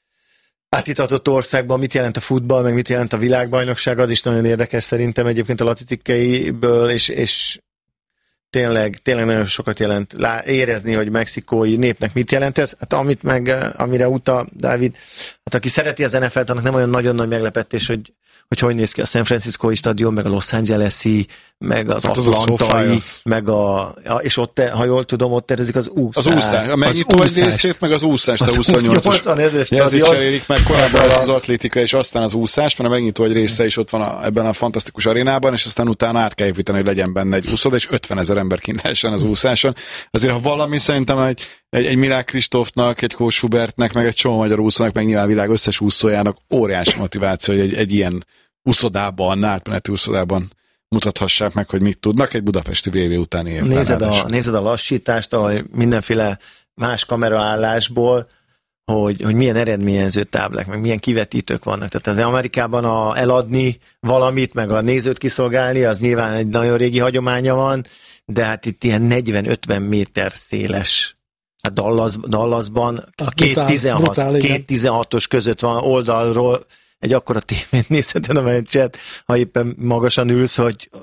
átitatott országban mit jelent a futball, meg mit jelent a világbajnokság, az is nagyon érdekes szerintem egyébként a Laci cikkeiből, és tényleg nagyon sokat jelent érezni, hogy mexikói népnek mit jelent ez. Hát amire utal Dávid, hát aki szereti az NFL-t, annak nem olyan nagyon nagy meglepetés, hogy néz ki a San Francisco-i stadion, meg a Los Angeles-i, meg az Atlantai, meg és ott, ha jól tudom, ott tervezik az úszást. Az úszás, a megnyitó egy részét, meg az úszást, a 28-as jelzőt cserélik meg, korábban az atlétika, és aztán az úszás, mert a megnyitó egy része is ott van ebben a fantasztikus arénában, és aztán utána át kell építeni, hogy legyen benne egy úszoda, és 50 000 ember kint lehessen az úszáson. Azért, ha valami, szerintem egy Milák Kristófnak, egy Kós Hubertnek, meg egy csomó magyar úszónak, meg nyilván világ összes úszójának óriási motiváció, hogy egy ilyen úszodában, átmeneti úszodában mutathassák meg, hogy mit tudnak egy budapesti VB utáni évben. Nézed a lassítást, ahogy mindenféle más kameraállásból, hogy milyen eredményező táblák, meg milyen kivetítők vannak. Tehát az Amerikában eladni valamit, meg a nézőt kiszolgálni, az nyilván egy nagyon régi hagyománya van, de hát itt ilyen 40-50 méter széles. Hát Dallasban a két 16-os között van oldalról egy akkora tévén nézheted a meccset, ha éppen magasan ülsz,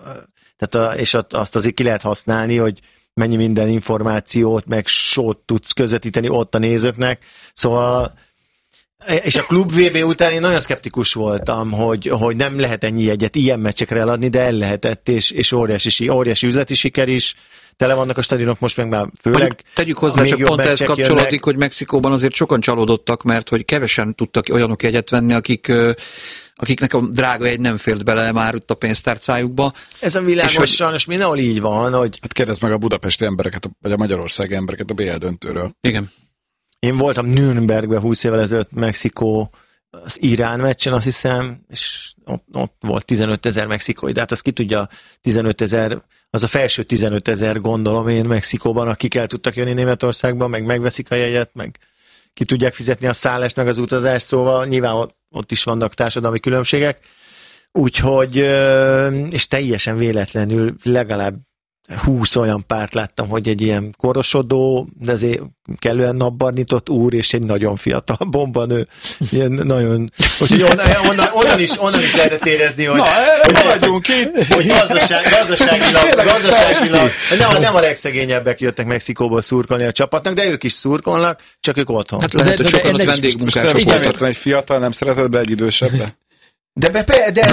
és azt azért ki lehet használni, hogy mennyi minden információt, meg sót tudsz közvetíteni ott a nézőknek. Szóval, és a Klub VB után én nagyon szkeptikus voltam, hogy nem lehet ennyi jegyet ilyen meccsekre eladni, de el lehetett, és óriási üzleti siker is. Tele vannak a stadionok most meg már főleg. Tegyük hozzá, csak pont ehhez kapcsolódik, hogy Mexikóban azért sokan csalódottak, mert hogy kevesen tudtak olyanok jegyet venni, akiknek a drága jegy nem fért bele már ott a pénztárcájukba. Ez a világos sajnos mindenhol így van, hogy... Hát kérdezd meg a budapesti embereket, vagy a magyarországi embereket a BL döntőről. Igen. Én voltam Nürnbergben 20 évvel ezelőtt Mexikó az Irán meccsen, azt hiszem, és ott volt 15 000 mexikói, de hát azt ki tudja, 15 000, az a felső 15 000 gondolom én Mexikóban, akik el tudtak jönni Németországba, meg megveszik a jegyet, meg ki tudják fizetni a szállást, meg az utazást, szóval nyilván ott is vannak társadalmi különbségek, úgyhogy, és teljesen véletlenül legalább 20 olyan párt láttam, hogy egy ilyen korosodó, de azért kellően napbarnított úr, és egy nagyon fiatal bombanő. Ilyen nagyon... Úgyhogy onnan is lehetett érezni, hogy... Na, erre vagyunk itt! Hogy gazdaságilag nem a legszegényebbek jöttek Mexikóból szurkolni a csapatnak, de ők is szurkolnak, csak ők otthon. Hát lehet, hogy sokan ott vendégmunkások voltak. Egy fiatal nem szereted be egy idősebbe? De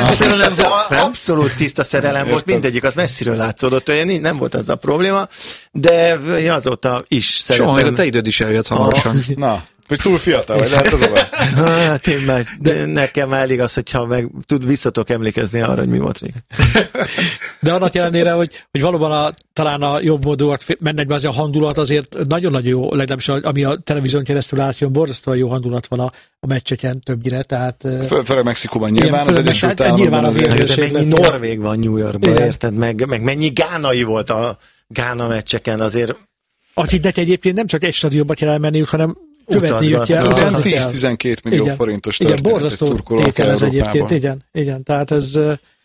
abszolút tiszta szerelem volt, mindegyik, az messziről látszódott, hogy nem volt az a probléma, de azóta is szeretem. Soha, a te időd is eljött hamarosan. Na, hogy túl fiatal vagy, lehet az a baj. Hát én meg, de nekem elég az, hogyha visszatok emlékezni arra, hogy mi volt rég. De annak ellenére, hogy valóban talán a jobb módúak mennek be, azért a handulat azért nagyon-nagyon jó, legalábbis ami a televízión keresztül átjön, borzasztóan jó handulat van a meccseken többnyire, tehát... Főleg Mexikóban nyilván, az Egyesült Államokban azért. De mennyi norvég van New Yorkban, érted? Meg mennyi gánai volt a Gána meccseken azért. Akiknek egyébként nem csak egy stadionba kell elmenniük, hanem követniük kell. 10-12 millió forintos történet egy szurkolókkal Európában. Igen, tehát ez...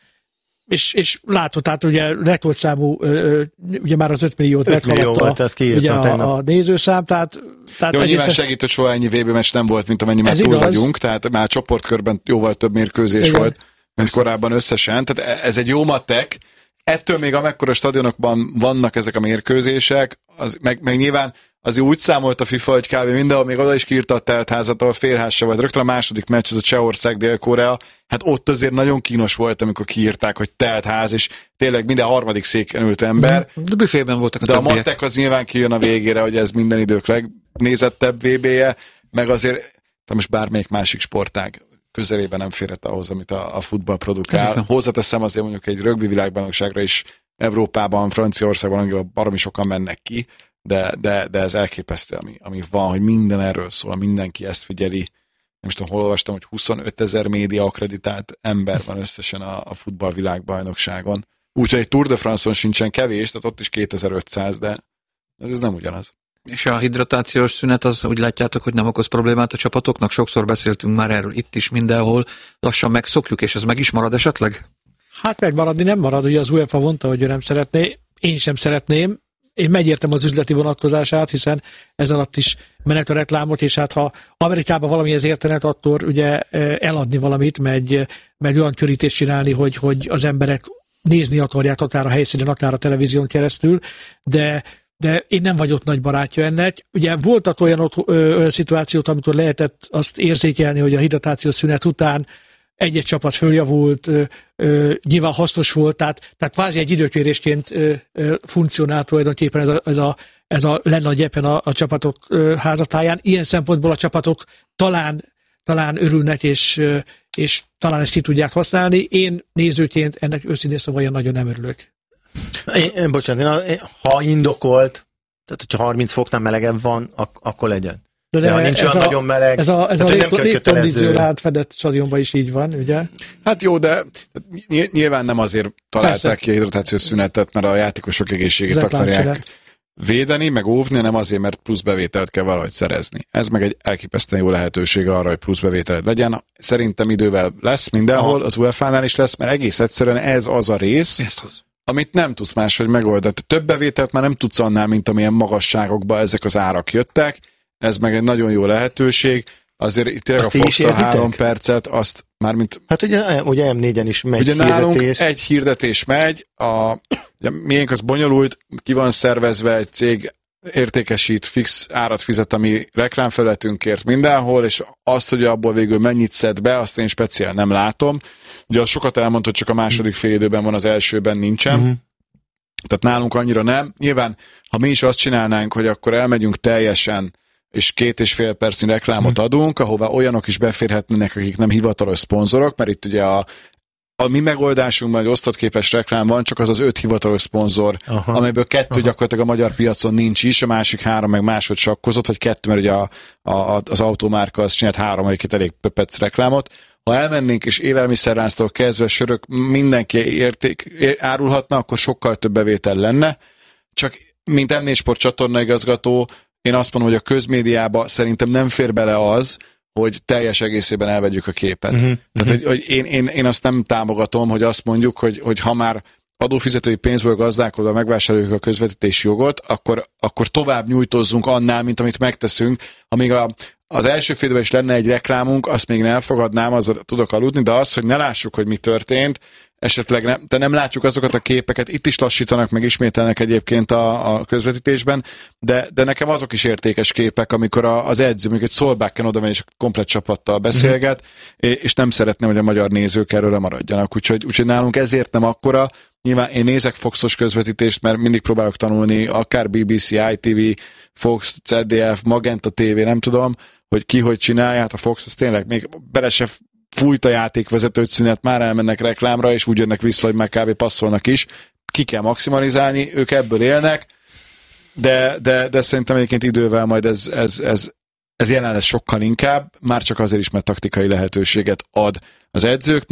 És látod, tehát ugye rekordszámú, ugye már az 5 milliót meghaladta ugye a nézőszám, tehát jó, nyilván segít, hogy soha ennyi VB meccs nem volt, mint amennyi már túl vagyunk, tehát már csoportkörben jóval több mérkőzés volt, mint korábban összesen, tehát ez egy jó matek. Ettől még amekkora stadionokban vannak ezek a mérkőzések, meg nyilván azért úgy számolt a FIFA, hogy kb. Mindenhol még oda is kiírta a teltházat, ahol félház se volt. Rögtön a második meccs, ez a Csehország, Dél-Korea, hát ott azért nagyon kínos volt, amikor kiírták, hogy teltház, és tényleg minden harmadik széken ült ember. De büfében voltak a de többiek. a matek az nyilván kijön a végére, hogy ez minden idők legnézettebb VB-je, meg azért most bármelyik másik sportág közelében nem férhet ahhoz, amit a futball produkál. Hozzáteszem azért mondjuk egy rögbi világbajnokságra is Európában, Franciaországban, amivel baromi sokan mennek ki, de ez elképesztő, ami van, hogy minden erről szól, mindenki ezt figyeli. Nem tudom, hol olvastam, hogy 25 000 média akreditált ember van összesen a futball világbajnokságon. Úgyhogy egy Tour de France-on sincsen kevés, tehát ott is 2500, de ez nem ugyanaz. És a hidratációs szünet, az úgy látjátok, hogy nem okoz problémát a csapatoknak? Sokszor beszéltünk már erről itt is, mindenhol. Lassan megszokjuk, és ez meg is marad esetleg? Hát megmaradni nem marad, ugye az UEFA mondta, hogy ő nem szeretné, én sem szeretném. Én megértem az üzleti vonatkozását, hiszen ez alatt is menet a reklámok, és hát ha Amerikában valamihez értenek, akkor ugye eladni valamit, meg olyan körítést csinálni, hogy az emberek nézni akarják akár a helyszínen, akár a televízión keresztül, de én nem vagyok nagy barátja ennek. Ugye voltak olyan szituációk, amikor lehetett azt érzékelni, hogy a hidratációs szünet után egy-egy csapat följavult, nyilván hasznos volt, tehát kvázi egy időkérésként funkcionált tulajdonképpen ez a lenne a gyepen a csapatok házatáján. Ilyen szempontból a csapatok talán örülnek, és talán ezt ki tudják használni. Én nézőként ennek őszintén szóval nagyon nem örülök. Bocsánat, ha indokolt, tehát hogyha 30 foknál melegebb van, akkor legyen. De ha nincs olyan nagyon meleg, ez a légkondíció átfedett stadionban is így van, ugye? Hát jó, de nyilván nem azért találták ki a hidratációs szünetet, mert a játékosok egészségét akarják védeni, meg óvni, hanem azért, mert plusz bevételt kell valahogy szerezni. Ez meg egy elképesztően jó lehetőség arra, hogy plusz bevételt legyen. Szerintem idővel lesz mindenhol, az UEFA-nál is lesz, mert egész egyszerűen ez az a rész, amit nem tudsz máshogy megoldani. Több bevételt már nem tudsz annál, mint amilyen magasságokba ezek az árak jöttek. Ez meg egy nagyon jó lehetőség. Azért itt tényleg a Fox-a 3 percet, azt mármint... Hát ugye M4-en is megy ugye hirdetés. Nálunk egy hirdetés megy, ugye miénk az bonyolult, ki van szervezve, egy cég értékesít, fix árat fizet a mi reklámfelületünkért mindenhol, és azt, hogy abból végül mennyit szed be, azt én speciál nem látom. Ugye az sokat elmondta, hogy csak a második félidőben van, az elsőben nincsen. Tehát nálunk annyira nem. Nyilván, ha mi is azt csinálnánk, hogy akkor elmegyünk teljesen, és 2,5 percnyi reklámot adunk, ahová olyanok is beférhetnének, akik nem hivatalos szponzorok, mert itt ugye a mi megoldásunkban egy osztatképes reklám van, csak az 5 hivatalos szponzor, amelyből 2 gyakorlatilag a magyar piacon nincs is, a másik 3 meg máshogy sakkozott, vagy 2, mert ugye az automárka az csinált 3, amelyiket elég pöpec reklámot. Ha elmennénk és élelmiszerlánctól kezdve sörök mindenki árulhatna, akkor sokkal több bevétel lenne. Csak mint M4 Sport csatorna igazgató, én azt mondom, hogy a közmédiába szerintem nem fér bele az, hogy teljes egészében elvegyük a képet. Tehát, hogy én azt nem támogatom, hogy azt mondjuk, hogy ha már adófizetői pénzből gazdálkodva megvásároljuk a közvetítési jogot, akkor tovább nyújtozzunk annál, mint amit megteszünk. Amíg az első félidőben is lenne egy reklámunk, azt még elfogadnám, azzal tudok aludni, de az, hogy ne lássuk, hogy mi történt, esetleg nem látjuk azokat a képeket, itt is lassítanak, meg ismételnek egyébként a közvetítésben, de nekem azok is értékes képek, amikor az edző, mondjuk egy Solbakken oda megy és komplet csapattal beszélget, és nem szeretném, hogy a magyar nézők erről lemaradjanak. Úgyhogy nálunk ezért nem akkora. Nyilván én nézek Foxos közvetítést, mert mindig próbálok tanulni, akár BBC, ITV, Fox, ZDF, Magenta TV, nem tudom, hogy ki hogy csinálja, hát a Fox az tényleg még bele se fújt a játékvezetőt szünet, már elmennek reklámra, és úgy jönnek vissza, hogy már kb. Passzolnak is. Ki kell maximalizálni, ők ebből élnek, de szerintem egyébként idővel majd ez jelen lesz sokkal inkább, már csak azért is, mert taktikai lehetőséget ad az edzőknek.